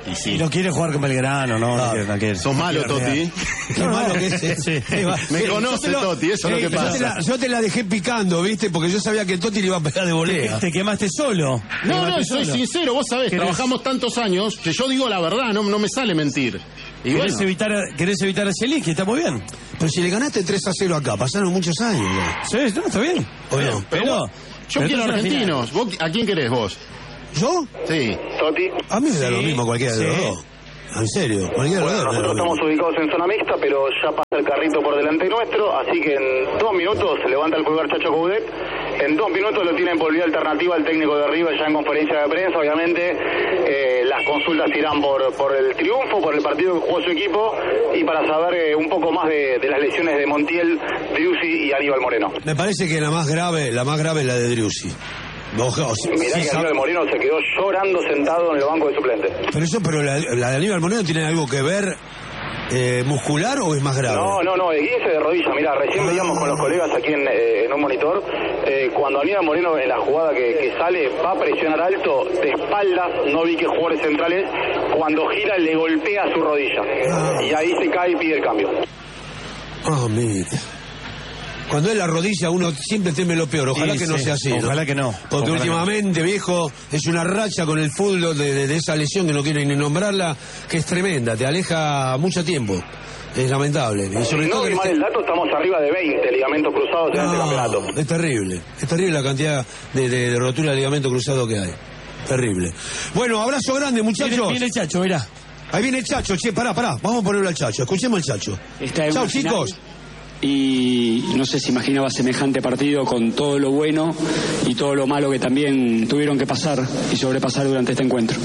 Y sí. No quiere jugar con Belgrano, ¿no?
Claro.
No quiere, no quiere.
Sos malo, Totti.
Qué malo que es.
Sí.
Me conoce,
lo,
Totti, eso es lo que
yo
pasa.
Te la, yo te la dejé picando, ¿viste? Porque yo sabía que el Totti le iba a pegar de volea.
Te, te quemaste solo. Te
No,
quemaste
no, soy
solo.
sincero, vos sabés,
¿Querés?
trabajamos tantos años que yo digo la verdad, no, no me sale mentir. Y
¿Querés,
bueno,
evitar, querés evitar a Zielinski, está muy bien.
Pero si le ganaste tres a cero acá, pasaron muchos años. ¿no?
Sí, no, está bien.
¿O no?
pero,
Pero,
vos- yo
pero
quiero
esto es una
argentinos. ¿Vos, ¿A quién querés vos?
¿Yo?
Sí.
Toti.
A mí me da
Sí,
lo mismo cualquiera de
sí.
los dos. En serio, cualquiera de los
Bueno,
dos. me da
nosotros
lo
estamos
mismo.
ubicados en zona mixta, pero ya pasa el carrito por delante nuestro, así que en dos minutos se levanta el pulgar Chacho Coudet. En dos minutos lo tienen por vía alternativa el técnico de River ya en conferencia de prensa. Obviamente eh, las consultas irán por, por el triunfo, por el partido que jugó su equipo y para saber eh, un poco más de, de las lesiones de Montiel, Driussi y Aníbal Moreno.
Me parece que la más grave, la más grave es la de Driussi. Ojo, sí,
Mirá
sí,
que
sabe-
Aníbal Moreno se quedó llorando sentado en el banco de suplentes.
Pero eso, pero la, la de Aníbal Moreno tiene algo que ver eh, muscular o es más grave.
No, no, no, esguince de rodilla. Mira, recién veíamos con los colegas aquí en, eh, en un monitor, eh, cuando Aníbal Moreno en la jugada que, que sale va a presionar alto, de espaldas, no vi que jugadores centrales, cuando gira le golpea su rodilla.
Ah.
Y ahí se cae y pide el cambio.
Ah, mira. Cuando es la rodilla uno siempre teme lo peor. Ojalá
Sí,
que no
sí.
sea así. ¿no?
Ojalá que no.
Porque
Ojalá
últimamente, viejo, es una racha con el fútbol de, de- de esa lesión que no quieren ni nombrarla, que es tremenda, te aleja mucho tiempo. Es lamentable. Y sobre
Si
todo
no
que
vi mal
este-
el dato, estamos arriba de veinte ligamentos cruzados en este
No,
campeonato.
es terrible. Es terrible la cantidad de, de, de rotura de ligamento cruzado que hay. Terrible. Bueno, abrazo grande, muchachos.
Viene, viene el Chacho, mirá.
Ahí viene el Chacho, che, pará, pará. Vamos a ponerlo al Chacho. Escuchemos al Chacho.
Esta es
Chao,
una final
chicos.
Y no sé si imaginaba semejante partido con todo lo bueno y todo lo malo que también tuvieron que pasar y sobrepasar durante este encuentro.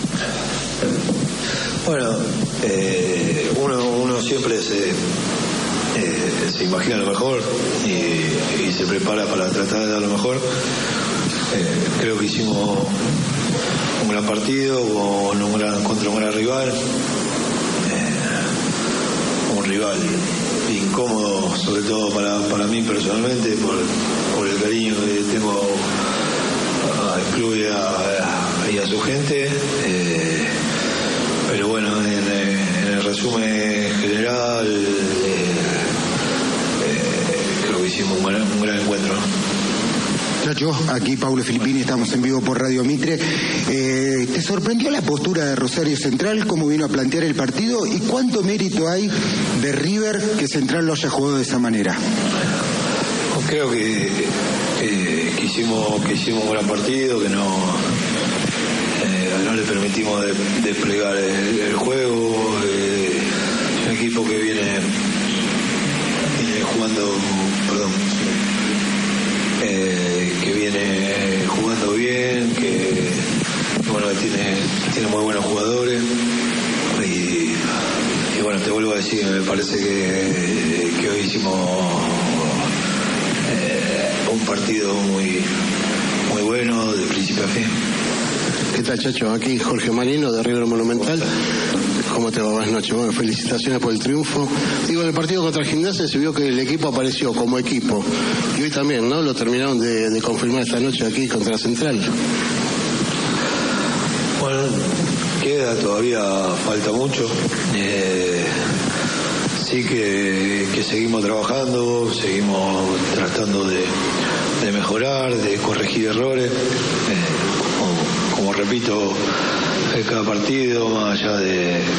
Bueno, eh, uno, uno siempre se, eh, se imagina lo mejor y, y se prepara para tratar de dar lo mejor. Eh, creo que hicimos un gran partido con un gran, contra un gran rival. Eh, un rival incómodo, sobre todo para, para mí personalmente, por, por el cariño que tengo al club y a, y a su gente. Eh, pero bueno, en, en el resumen general, eh, eh, creo que hicimos un gran, un gran encuentro.
Chacho, aquí Paulo Filippini, estamos en vivo por Radio Mitre. Eh, ¿Te sorprendió la postura de Rosario Central, cómo vino a plantear el partido y cuánto mérito hay de River que Central lo haya jugado de esa manera?
Creo que, que, que hicimos, que hicimos un gran partido, que no, eh, no le permitimos de, desplegar el, el juego. Eh, un equipo que viene, viene jugando, perdón, eh, que viene jugando bien, que bueno, tiene, tiene muy buenos jugadores y, y bueno, te vuelvo a decir, me parece que, que hoy hicimos eh, un partido muy, muy bueno de principio a fin.
¿Qué tal, Chacho? Aquí Jorge Marino de River Monumental. ¿Cómo te va? Buenas noches. Bueno, felicitaciones por el triunfo. Digo, en el partido contra Gimnasia se vio que el equipo apareció como equipo. Y hoy también, ¿no? Lo terminaron de, de confirmar esta noche aquí contra Central.
Bueno, queda todavía, falta mucho. Eh, sí que, que seguimos trabajando, seguimos tratando de, de mejorar, de corregir errores. Eh, como, como repito, en cada partido, más allá de, eh,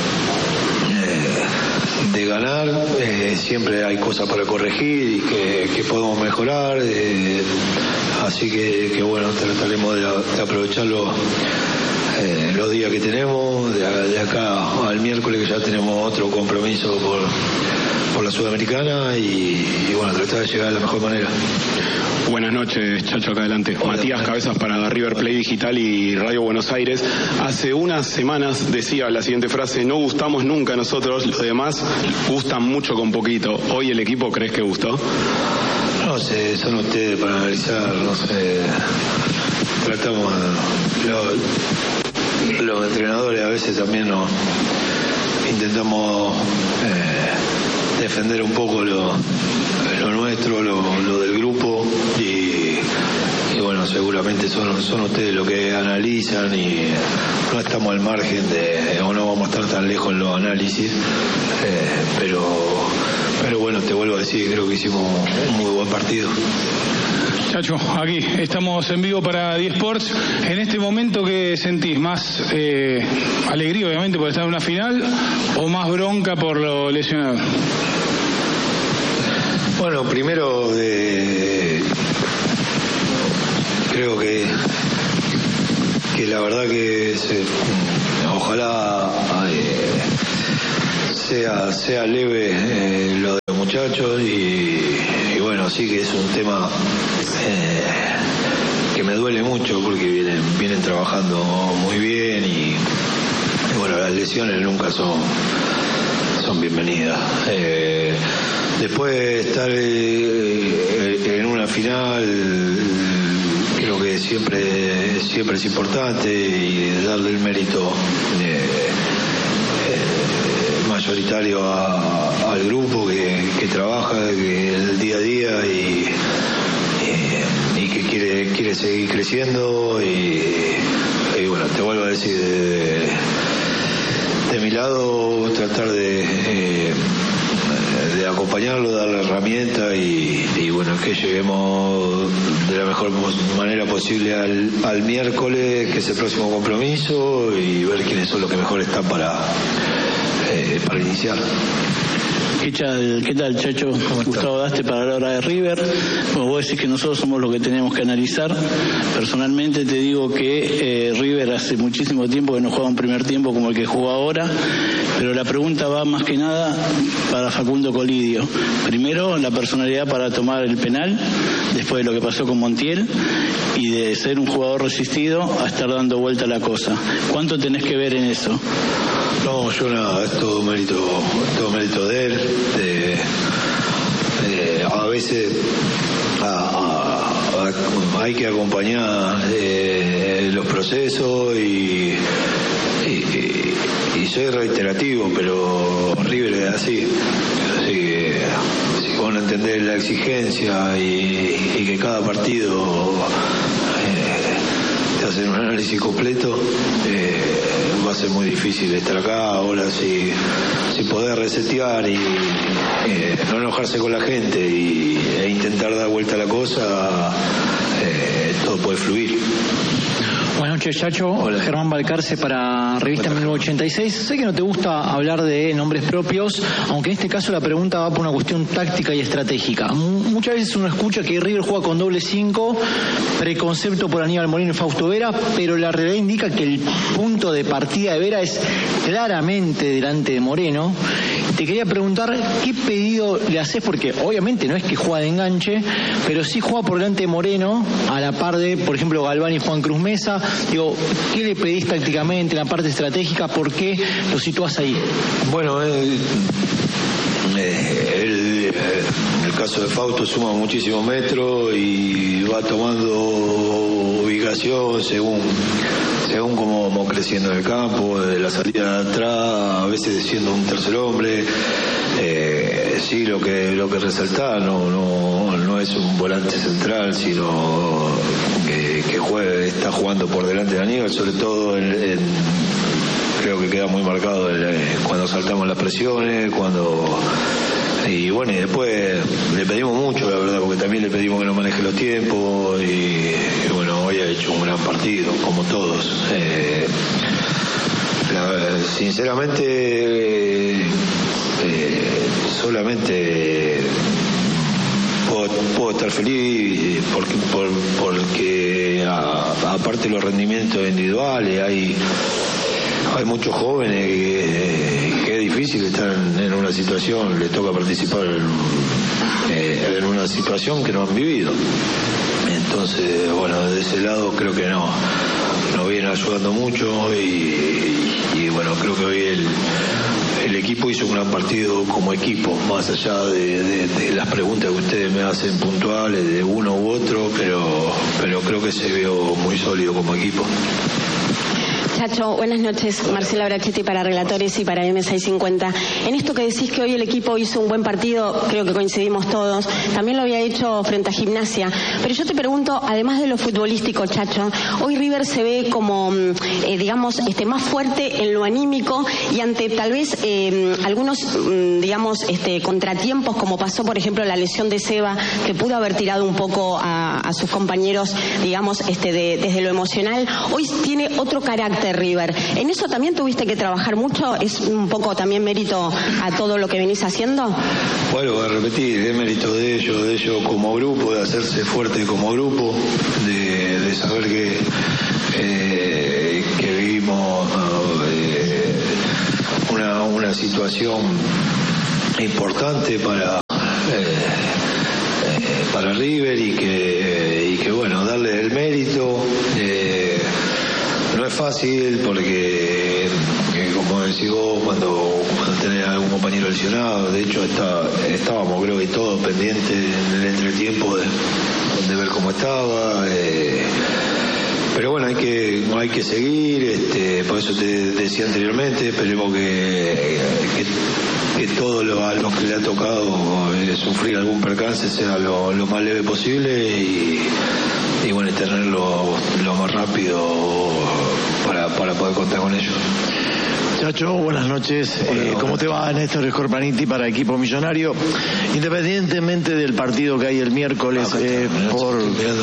de ganar, eh, siempre hay cosas para corregir y que, que podemos mejorar. Eh, así que, que bueno, trataremos de, de aprovecharlo. Eh, los días que tenemos, de, de acá al miércoles que ya tenemos otro compromiso por, por la Sudamericana y, y bueno, tratar de llegar de la mejor manera.
Buenas noches, Chacho, acá adelante. Hola, Matías buenas. Cabezas para River Play Digital y Radio Buenos Aires. Hace unas semanas decía la siguiente frase: no gustamos nunca nosotros, los demás gustan mucho con poquito. ¿Hoy el equipo crees que gustó?
No sé, son ustedes para analizar, no sé. Tratamos, lo, los entrenadores a veces también nos intentamos eh, defender un poco lo, lo nuestro, lo, lo del grupo y, y bueno, seguramente son, son ustedes los que analizan y no estamos al margen de, o no vamos a estar tan lejos en los análisis, eh, pero, pero bueno, te vuelvo a decir, creo que hicimos un muy buen partido.
Chacho, aquí estamos en vivo para D Sports. En este momento, ¿qué sentís? ¿Más eh, alegría, obviamente, por estar en una final o más bronca por lo lesionado?
Bueno, primero eh, creo que que la verdad que se, ojalá eh, sea sea leve eh, lo de los muchachos y, y bueno, sí que es un tema eh, que me duele mucho porque vienen vienen trabajando muy bien y, y bueno, las lesiones nunca son son bienvenidas. Eh, después de estar eh, en una final, creo que siempre siempre es importante y darle el mérito eh, eh, mayoritario a, al grupo que, que trabaja que el día a día y, y, y que quiere quiere seguir creciendo y, y bueno, te vuelvo a decir, de, de mi lado tratar de eh, de acompañarlo, darle herramientas y, y bueno, que lleguemos de la mejor manera posible al, al miércoles, que es el próximo compromiso, y ver quiénes son los que mejor están para, eh, para iniciar.
¿Qué tal, qué tal, Chacho? Gustavo Daste para la hora de River. Bueno, vos decís que nosotros somos los que tenemos que analizar. Personalmente te digo que eh, River hace muchísimo tiempo que no juega un primer tiempo como el que jugó ahora, pero la pregunta va más que nada para Facundo Colidio. Primero, la personalidad para tomar el penal, después de lo que pasó con Montiel, y de ser un jugador resistido a estar dando vuelta a la cosa. ¿Cuánto tenés que ver en eso?
No, yo nada, es todo mérito, todo mérito de él. De, de, a veces a, a, a, hay que acompañar eh, los procesos y, y, y soy reiterativo, pero River es así. Así que si vos no entendés la exigencia y, y que cada partido eh, te hacen un análisis completo, eh, va a ser muy difícil estar acá. Ahora si, si poder resetear y eh, no enojarse con la gente y, e intentar dar vuelta a la cosa, eh, todo puede fluir.
Buenas noches, Chacho. Hola. Germán Balcarce para Revista mil novecientos ochenta y seis. Sé que no te gusta hablar de nombres propios, aunque en este caso la pregunta va por una cuestión táctica y estratégica. M- muchas veces uno escucha que River juega con doble cinco, preconcepto por Aníbal Moreno y Fausto Vera, pero la realidad indica que el punto de partida de Vera es claramente delante de Moreno. Te quería preguntar qué pedido le haces, porque obviamente no es que juega de enganche, pero sí juega por delante de Moreno, a la par de, por ejemplo, Galván y Juan Cruz Mesa. Digo, ¿qué le pedís tácticamente en la parte estratégica? ¿Por qué lo situás ahí?
Bueno, eh, eh, el, eh, el caso de Fausto suma muchísimos metros y va tomando ubicación según según cómo vamos creciendo en el campo, de la salida de atrás, a veces siendo un tercer hombre. Eh, sí, lo que lo que resaltaba no no no es un volante central, sino que, que juegue, está jugando por delante de Aníbal, sobre todo en, en, creo que queda muy marcado el, cuando saltamos las presiones, cuando y bueno, y después le pedimos mucho, la verdad, porque también le pedimos que no maneje los tiempos y, y bueno, hoy ha hecho un gran partido, como todos. Eh, la, sinceramente, eh, solamente puedo, puedo estar feliz porque, por, porque a, aparte de los rendimientos individuales, hay hay muchos jóvenes que, que es difícil estar en, en una situación, les toca participar en, eh, en una situación que no han vivido. Entonces, bueno, de ese lado creo que no nos viene ayudando mucho y, y bueno, creo que hoy el, el equipo hizo un gran partido como equipo, más allá de, de, de las preguntas que ustedes me hacen puntuales de uno u otro, pero, pero creo que se vio muy sólido como equipo.
Chacho, buenas noches. Marcela Brachetti para Relatores y para M seiscientos cincuenta. En esto que decís que hoy el equipo hizo un buen partido, creo que coincidimos todos. También lo había hecho frente a Gimnasia. Pero yo te pregunto, además de lo futbolístico, Chacho, hoy River se ve como, eh, digamos, este, más fuerte en lo anímico y ante tal vez eh, algunos, digamos, este, contratiempos, como pasó, por ejemplo, la lesión de Seba, que pudo haber tirado un poco a, a sus compañeros, digamos, este, de, desde lo emocional. Hoy tiene otro carácter River. ¿En eso también tuviste que trabajar mucho? ¿Es un poco también mérito a todo lo que venís haciendo?
Bueno, voy a repetir, es mérito de ellos, de ellos como grupo, de hacerse fuerte como grupo, de, de saber que, eh, que vivimos eh, una, una situación importante para, eh, eh, para River y que, y que, bueno, darle el mérito. Eh, no es fácil porque, eh, como decís vos, cuando, cuando tenés algún compañero lesionado, de hecho está, estábamos, creo que todos pendientes en el entretiempo de, de ver cómo estaba. Eh, pero bueno, hay que hay que seguir, este, por eso te decía anteriormente, esperemos que, que, que todo lo, a los que le ha tocado eh, sufrir algún percance sea lo, lo más leve posible y, y bueno, tenerlo lo más rápido para, para poder contar con ellos.
Chacho, buenas noches. Eh, ¿Cómo te va? Néstor Scorpaniti para Equipo Millonario. Independientemente del partido que hay el miércoles, ah, eh, por...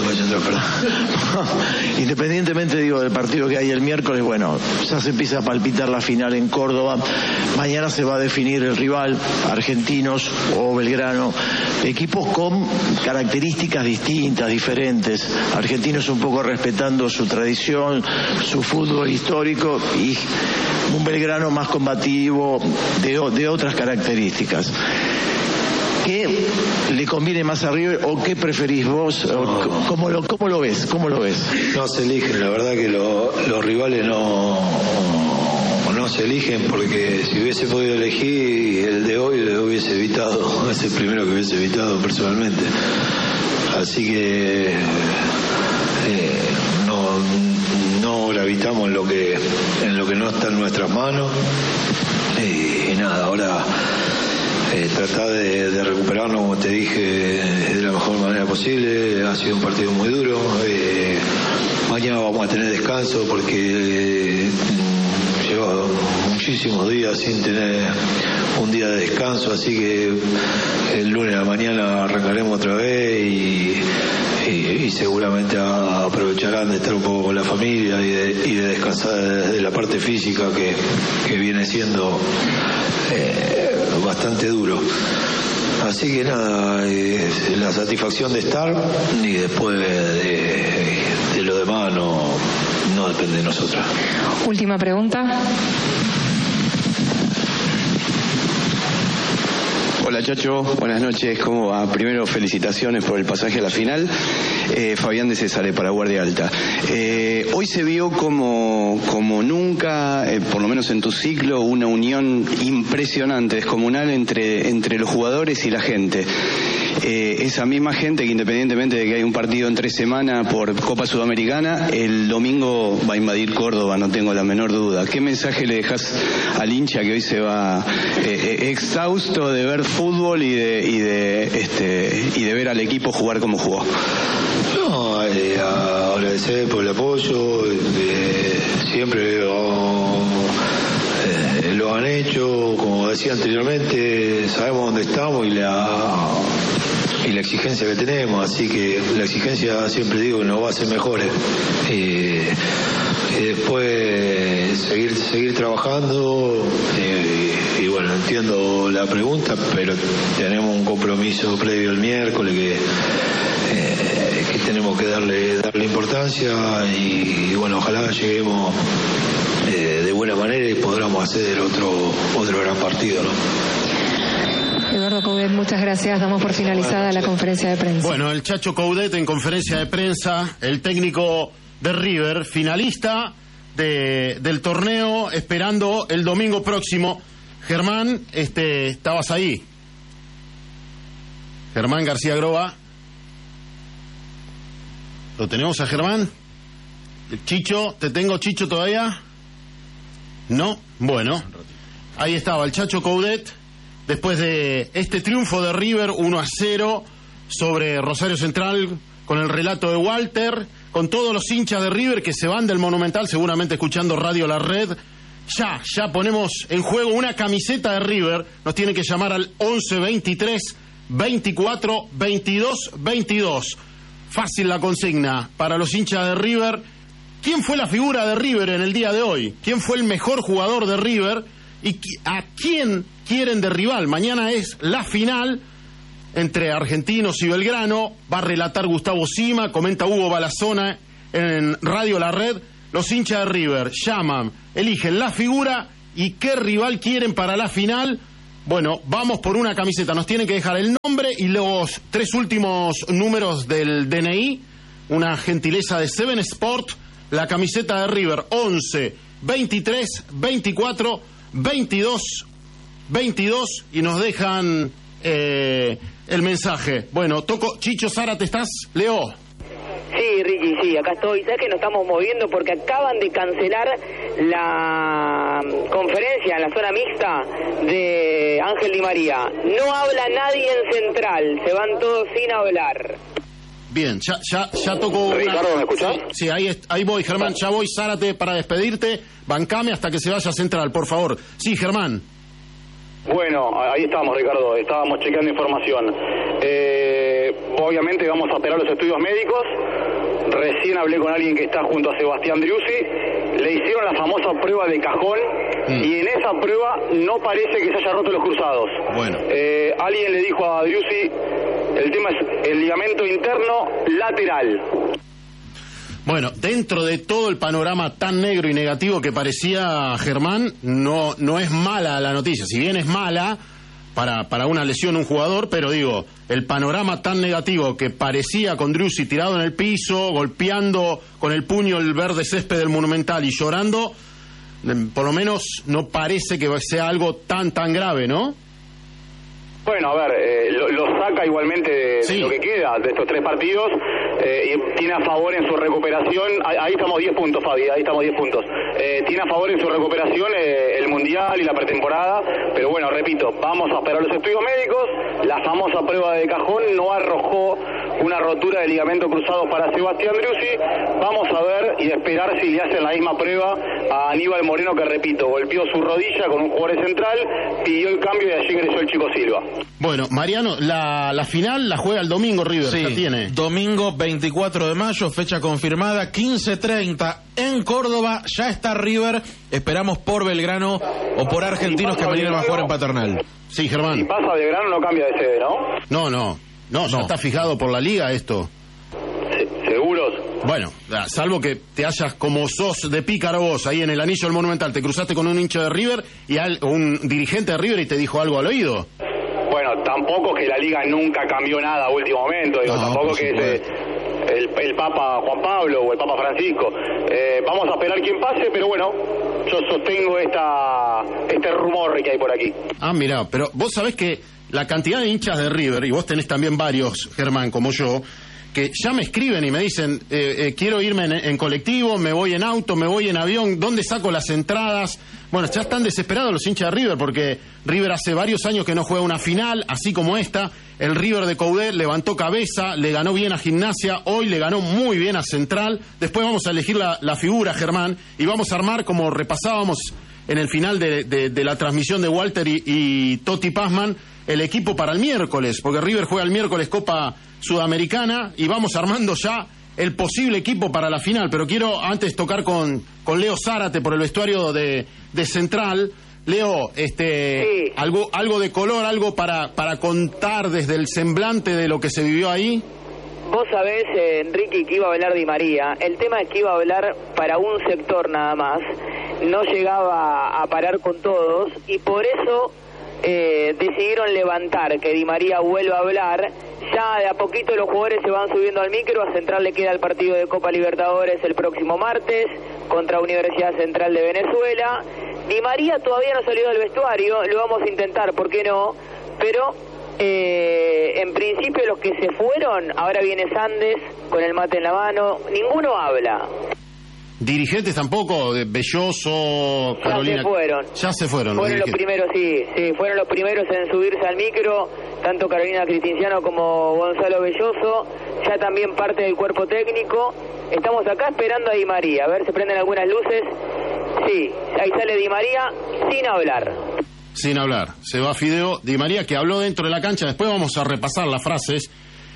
Independientemente, digo, del partido que hay el miércoles, bueno, ya se empieza a palpitar la final en Córdoba. Mañana se va a definir el rival, Argentinos o Belgrano. Equipos con características distintas, diferentes. Argentinos un poco respetando su tradición, su fútbol histórico, y un Belgrano más combativo, de, de otras características. ¿Qué le conviene más a River o qué preferís vos? No. ¿Cómo, lo, ¿Cómo lo ves? ¿Cómo lo ves?
No se eligen, la verdad que lo, los rivales no, no se eligen, porque si hubiese podido elegir el de hoy lo hubiese evitado, es el primero que hubiese evitado personalmente. Así que eh, no, no gravitamos en lo que en lo que no está en nuestras manos y, y nada, ahora eh, tratar de, de recuperarnos, como te dije, de la mejor manera posible. Ha sido un partido muy duro. Eh, mañana vamos a tener descanso porque eh, llevo muchísimos días sin tener un día de descanso, así que el lunes a la mañana arrancaremos otra vez y, y, y seguramente a, aprovecharán de estar un poco con la familia y de, y de descansar de, de la parte física que, que viene siendo eh, bastante duro. Así que nada, eh, la satisfacción de estar y después de, de lo demás no, no depende de nosotros.
Última pregunta.
Hola Chacho, buenas noches, ¿cómo va? Primero felicitaciones por el pasaje a la final. Eh, Fabián de Cesare para Guardia Alta. Eh, hoy se vio como, como nunca, eh, por lo menos en tu ciclo, una unión impresionante, descomunal entre, entre los jugadores y la gente. Eh, esa misma gente que, independientemente de que hay un partido en tres semanas por Copa Sudamericana, el domingo va a invadir Córdoba, no tengo la menor duda. ¿Qué mensaje le dejas al hincha que hoy se va eh, exhausto de ver fútbol y de y de este y de ver al equipo jugar como jugó?
No, eh, agradecer por el apoyo, eh, siempre oh, eh, lo han hecho, como decía anteriormente, sabemos dónde estamos y la y la exigencia que tenemos, así que la exigencia siempre digo que nos va a hacer mejores. Eh, y después seguir seguir trabajando eh, y, y bueno, entiendo la pregunta, pero tenemos un compromiso previo el miércoles que eh, que tenemos que darle darle importancia y, y bueno, ojalá lleguemos eh, de buena manera y podamos hacer otro otro gran partido, ¿no?
Eduardo Coudet, muchas gracias. Damos por finalizada la conferencia de prensa.
Bueno, el Chacho Coudet en conferencia de prensa, el técnico de River, finalista de, del torneo, esperando el domingo próximo. Germán, este, estabas ahí. Germán García Groba. ¿Lo tenemos a Germán? Chicho, ¿te tengo, Chicho, todavía? No, bueno, ahí estaba el Chacho Coudet, después de este triunfo de River uno a cero sobre Rosario Central, con el relato de Walter, con todos los hinchas de River que se van del Monumental, seguramente escuchando Radio La Red. Ya, ya ponemos en juego una camiseta de River. Nos tienen que llamar al once veintitrés veinticuatro veintidós veintidós. Fácil la consigna para los hinchas de River. ¿Quién fue la figura de River en el día de hoy? ¿Quién fue el mejor jugador de River? ¿Y a quién quieren de rival? Mañana es la final entre Argentinos y Belgrano. Va a relatar Gustavo Sima, comenta Hugo Balazona en Radio La Red. Los hinchas de River llaman, eligen la figura y qué rival quieren para la final. Bueno, vamos por una camiseta. Nos tienen que dejar el nombre y los tres últimos números del D N I. Una gentileza de Seven Sport. La camiseta de River, once veintitrés veinticuatro veintidós veintidós. Y nos dejan eh, el mensaje. Bueno, toco. Chicho Zárate, ¿estás? Leo.
Sí, Ricky, sí, acá estoy. ¿Sabes que nos estamos moviendo? Porque acaban de cancelar la conferencia en la zona mixta de Ángel Di María. No habla nadie en Central, se van todos sin hablar.
Bien, ya ya ya tocó.
Ricardo, ¿me escuchás?
Sí, sí, ahí, ahí voy, Germán, ya voy, Zárate, para despedirte. Bancame hasta que se vaya a Central, por favor. Sí, Germán.
Bueno, ahí estamos, Ricardo, estábamos chequeando información. Eh, obviamente vamos a esperar los estudios médicos. Recién hablé con alguien que está junto a Sebastián Driussi. Le hicieron la famosa prueba de cajón mm. y en esa prueba no parece que se haya roto los cruzados.
Bueno.
Eh, alguien le dijo a Driussi, el tema es el ligamento interno lateral.
Bueno, dentro de todo el panorama tan negro y negativo que parecía, Germán, no no es mala la noticia. Si bien es mala para, para una lesión un jugador, pero digo, el panorama tan negativo que parecía con Driussi tirado en el piso, golpeando con el puño el verde césped del Monumental y llorando, por lo menos no parece que sea algo tan tan grave, ¿no?
Bueno, a ver, eh, lo, lo saca igualmente de, sí. de lo que queda de estos tres partidos eh, y tiene a favor en su recuperación, ahí, ahí estamos diez puntos, Fabi, ahí estamos diez puntos, eh, tiene a favor en su recuperación eh, el Mundial y la pretemporada, pero bueno, repito, vamos a esperar los estudios médicos. La famosa prueba de cajón no arrojó una rotura de ligamento cruzado para Sebastián Driussi. Vamos a ver y esperar si le hacen la misma prueba a Aníbal Moreno, que repito, golpeó su rodilla con un jugador central, pidió el cambio y allí ingresó el Chico Silva.
Bueno, Mariano, la, la final la juega el domingo River,
sí,
ya tiene.
Domingo veinticuatro de mayo, fecha confirmada, quince treinta en Córdoba, ya está River, esperamos por Belgrano o por Argentinos que vienen a jugar en Paternal.
Sí, Germán.
Si pasa Belgrano no cambia de sede, ¿no?
No, no, no, ya no. Está fijado por la liga esto.
Sí, ¿seguros?
Bueno, salvo que te hayas como sos de pícaro vos ahí en el anillo del Monumental, te cruzaste con un hincha de River y al, un dirigente de River y te dijo algo al oído.
Bueno, tampoco que la liga nunca cambió nada a último momento, digo, no, tampoco que es el, el Papa Juan Pablo o el Papa Francisco. Eh, vamos a esperar quién pase, pero bueno, yo sostengo esta este rumor que hay por aquí.
Ah, mira, pero vos sabés que la cantidad de hinchas de River, y vos tenés también varios, Germán, como yo, que ya me escriben y me dicen, eh, eh, quiero irme en, en colectivo, me voy en auto, me voy en avión, ¿dónde saco las entradas? Bueno, ya están desesperados los hinchas de River, porque River hace varios años que no juega una final, así como esta. El River de Coudet levantó cabeza, le ganó bien a Gimnasia, hoy le ganó muy bien a Central. Después vamos a elegir la, la figura, Germán, y vamos a armar, como repasábamos en el final de, de, de la transmisión de Walter y, y Toti Pazman, el equipo para el miércoles, porque River juega el miércoles Copa Sudamericana y vamos armando ya el posible equipo para la final. Pero quiero antes tocar con, con Leo Zárate por el vestuario de, de Central. Leo, este, sí. algo, algo de color, algo para, para contar desde el semblante de lo que se vivió ahí.
Vos sabés, eh, Enrique, que iba a hablar Di María. El tema es que iba a hablar para un sector nada más. No llegaba a parar con todos y por eso eh, decidieron levantar que Di María vuelva a hablar. Ya de a poquito los jugadores se van subiendo al micro. A Central le queda el partido de Copa Libertadores el próximo martes contra Universidad Central de Venezuela. Di María todavía no salió del vestuario, lo vamos a intentar, ¿por qué no? Pero eh, en principio los que se fueron, ahora viene Sandes con el mate en la mano, ninguno habla.
Dirigentes tampoco, de Belloso, Carolina.
Ya se fueron.
Ya se fueron.
Fueron
los,
los primeros, sí, sí, fueron los primeros en subirse al micro, tanto Carolina Cristinciano como Gonzalo Belloso, ya también parte del cuerpo técnico. Estamos acá esperando a Di María, a ver si prenden algunas luces. Sí, ahí sale Di María sin hablar.
Sin hablar. Se va Fideo Di María, que habló dentro de la cancha. Después vamos a repasar las frases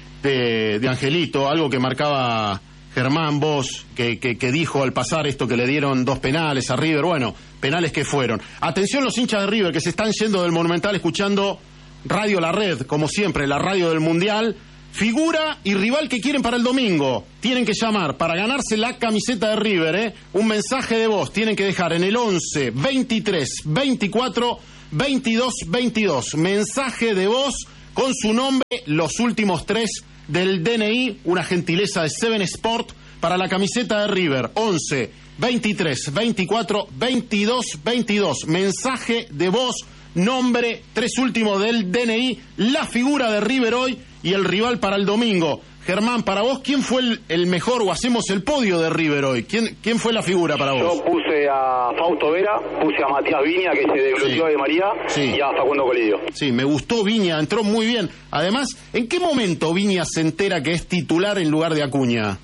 de, de Angelito, algo que marcaba Germán, vos, que, que, que dijo al pasar esto, que le dieron dos penales a River. Bueno, penales que fueron. Atención los hinchas de River que se están yendo del Monumental escuchando Radio La Red, como siempre, la radio del Mundial. Figura y rival que quieren para el domingo. Tienen que llamar para ganarse la camiseta de River, ¿eh? Un mensaje de voz. Tienen que dejar en el once, veintitrés, veinticuatro, veintidós, veintidós. Mensaje de voz con su nombre, los últimos tres del D N I, una gentileza de Seven Sport para la camiseta de River. once, veintitrés, veinticuatro, veintidós, veintidós. Mensaje de voz, nombre, tres últimos del D N I, la figura de River hoy y el rival para el domingo. Germán, para vos, ¿quién fue el, el mejor, o hacemos el podio de River hoy? ¿Quién, quién fue la figura para vos?
Yo puse a Fausto Vera, puse a Matías Viña, que se desbloqueó
Sí.
de María,
Sí.
y a Facundo Colidio.
Sí, me gustó Viña, entró muy bien. Además, ¿en qué momento Viña se entera que es titular en lugar de Acuña?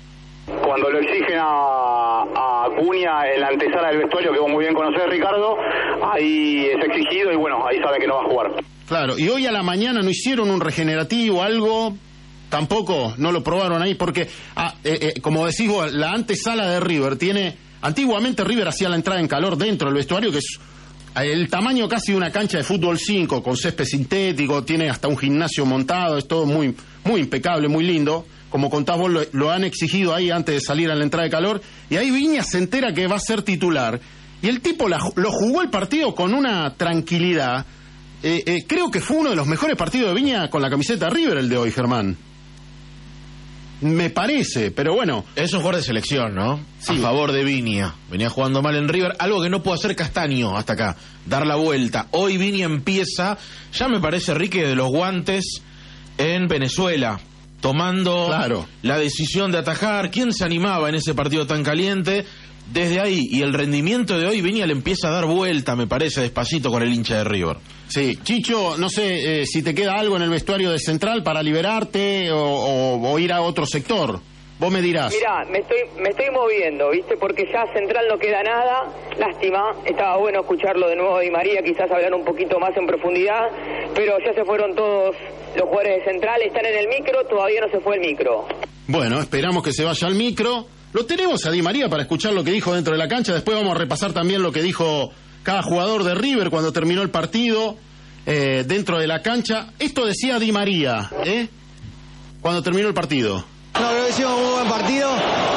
Cuando lo exigen a, a Acuña en la antesala del vestuario, que vos muy bien conocés, Ricardo, ahí es exigido y bueno, ahí sabe que no va a jugar.
Claro, y hoy a la mañana no hicieron un regenerativo, algo, tampoco, no lo probaron ahí, porque, ah, eh, eh, como decís vos, la antesala de River tiene, antiguamente River hacía la entrada en calor dentro del vestuario, que es el tamaño casi de una cancha de fútbol cinco, con césped sintético, tiene hasta un gimnasio montado, es todo muy, muy impecable, muy lindo. Como contás vos, lo, lo han exigido ahí antes de salir a la entrada de calor, y ahí Viña se entera que va a ser titular, y el tipo la, lo jugó el partido con una tranquilidad. Eh, eh, creo que fue uno de los mejores partidos de Viña con la camiseta River el de hoy, Germán. Me parece, pero bueno.
Es un jugador de selección, ¿no?
Sí.
A favor de Viña. Venía jugando mal en River, algo que no pudo hacer Castaño hasta acá, dar la vuelta. Hoy Viña empieza, ya me parece, Rique, de los guantes en Venezuela, tomando
Claro.
la decisión de atajar. ¿Quién se animaba en ese partido tan caliente? Desde ahí, y el rendimiento de hoy, Viña le empieza a dar vuelta, me parece, despacito con el hincha de River.
Sí, Chicho, no sé eh, si te queda algo en el vestuario de Central para liberarte o, o, o ir a otro sector. Vos me dirás.
Mirá, me estoy, me estoy moviendo, ¿viste? Porque ya Central no queda nada. Lástima, estaba bueno escucharlo de nuevo de Di María, quizás hablar un poquito más en profundidad, pero ya se fueron todos los jugadores de Central, están en el micro, todavía no se fue el micro.
Bueno, esperamos que se vaya al micro. Lo tenemos a Di María para escuchar lo que dijo dentro de la cancha. Después vamos a repasar también lo que dijo cada jugador de River cuando terminó el partido eh, dentro de la cancha. Esto decía Di María, ¿eh? Cuando terminó el partido.
No, creo que hicimos un muy buen partido.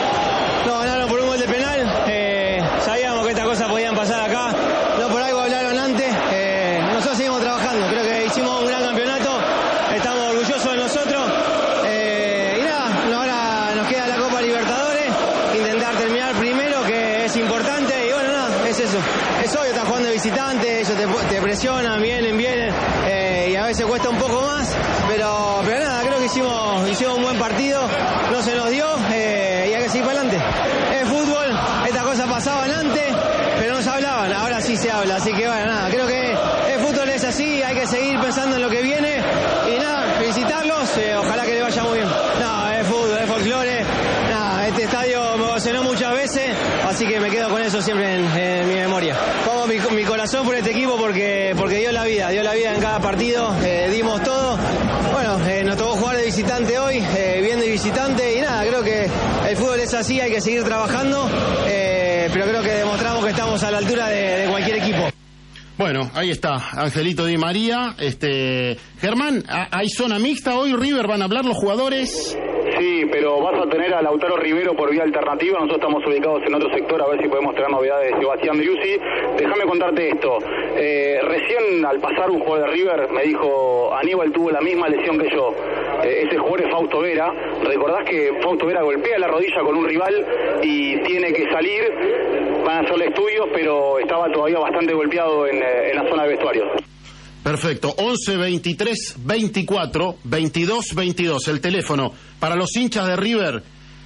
Nos ganaron por un gol de penal. Eh, sabíamos que estas cosas podían pasar acá. No por algo hablaron antes. Eh, nosotros seguimos trabajando. Creo que hicimos un gran campeonato. Estamos orgullosos de nosotros. Eh, y nada, ahora nos queda la Copa Libertadores. Intentar terminar primero, que es importante. Y bueno, nada, es eso. Es obvio, estás jugando de visitante. Ellos te, te presionan, vienen, vienen. Eh, y a veces cuesta un poco más. Pero, pero nada, creo que hicimos, hicimos un buen partido. No se nos dio eh, y hay que seguir para adelante. Es fútbol, estas cosas pasaban antes, pero no se hablaban, ahora sí se habla. Así que bueno, nada, creo que el fútbol es así, hay que seguir pensando en lo que viene. Y nada, felicitarlos, eh, ojalá que les vaya muy bien. No, es fútbol, es folclore. Nada, este estadio me emocionó muchas veces, así que me quedo con eso siempre en, en mi memoria. Pongo mi, mi corazón por este equipo porque, porque dio la vida, dio la vida en cada partido, eh, dimos todo. Bueno, eh, nos tocó jugar de visitante hoy, eh, bien de visitante y nada, creo que el fútbol es así, hay que seguir trabajando, eh, pero creo que demostramos que estamos a la altura de, de cualquier equipo.
Bueno, ahí está, Angelito Di María. Este, Germán, ¿hay zona mixta hoy? River, ¿van a hablar los jugadores?
Sí, pero vas a tener a Lautaro Rivero por vía alternativa. Nosotros estamos ubicados en otro sector, a ver si podemos traer novedades de Sebastián Driussi. Déjame contarte esto. Eh, recién al pasar un jugador de River me dijo, Aníbal tuvo la misma lesión que yo. Eh, ese jugador es Fausto Vera. Recordás que Fausto Vera golpea la rodilla con un rival y tiene que salir. Van a hacerle estudios, pero estaba todavía bastante golpeado en, en la zona de vestuario.
Perfecto, once, veintitrés, veinticuatro, veintidós, veintidós, el teléfono para los hinchas de River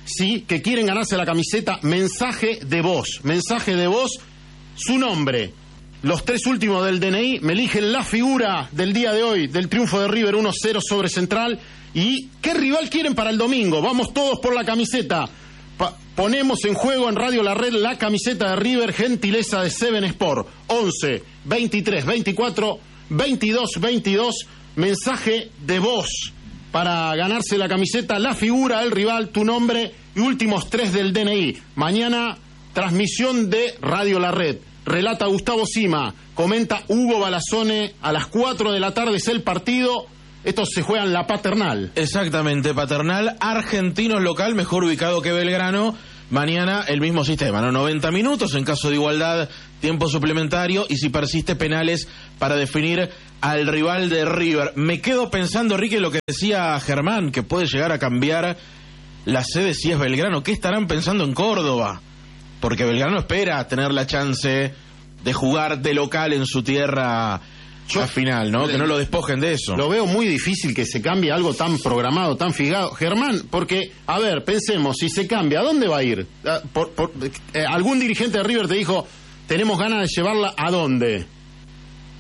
sí, que quieren ganarse la camiseta, mensaje de voz, mensaje de voz, su nombre, los tres últimos del D N I, me eligen la figura del día de hoy, del triunfo de River uno cero sobre Central, y qué rival quieren para el domingo. Vamos todos por la camiseta. Pa- ponemos en juego en Radio La Red la camiseta de River, gentileza de Seven Sport. once, veintitrés, veinticuatro, veintidós, veintidós, mensaje de voz para ganarse la camiseta, la figura, el rival, tu nombre y últimos tres del D N I. Mañana, transmisión de Radio La Red. Relata Gustavo Sima, comenta Hugo Balazone, a las cuatro de la tarde es el partido. Estos se juegan la Paternal.
Exactamente, Paternal, Argentinos local, mejor ubicado que Belgrano. Mañana el mismo sistema, ¿no? noventa minutos, en caso de igualdad, tiempo suplementario, y si persiste, penales para definir al rival de River. Me quedo pensando, Ricky, lo que decía Germán, que puede llegar a cambiar la sede si es Belgrano. ¿Qué estarán pensando en Córdoba? Porque Belgrano espera tener la chance de jugar de local en su tierra al final, ¿no? Que no lo despojen de eso.
Lo veo muy difícil que se cambie algo tan programado, tan fijado. Germán, porque, a ver, pensemos, si se cambia, ¿a dónde va a ir? Por, por, eh, algún dirigente de River te dijo, tenemos ganas de llevarla, ¿a dónde?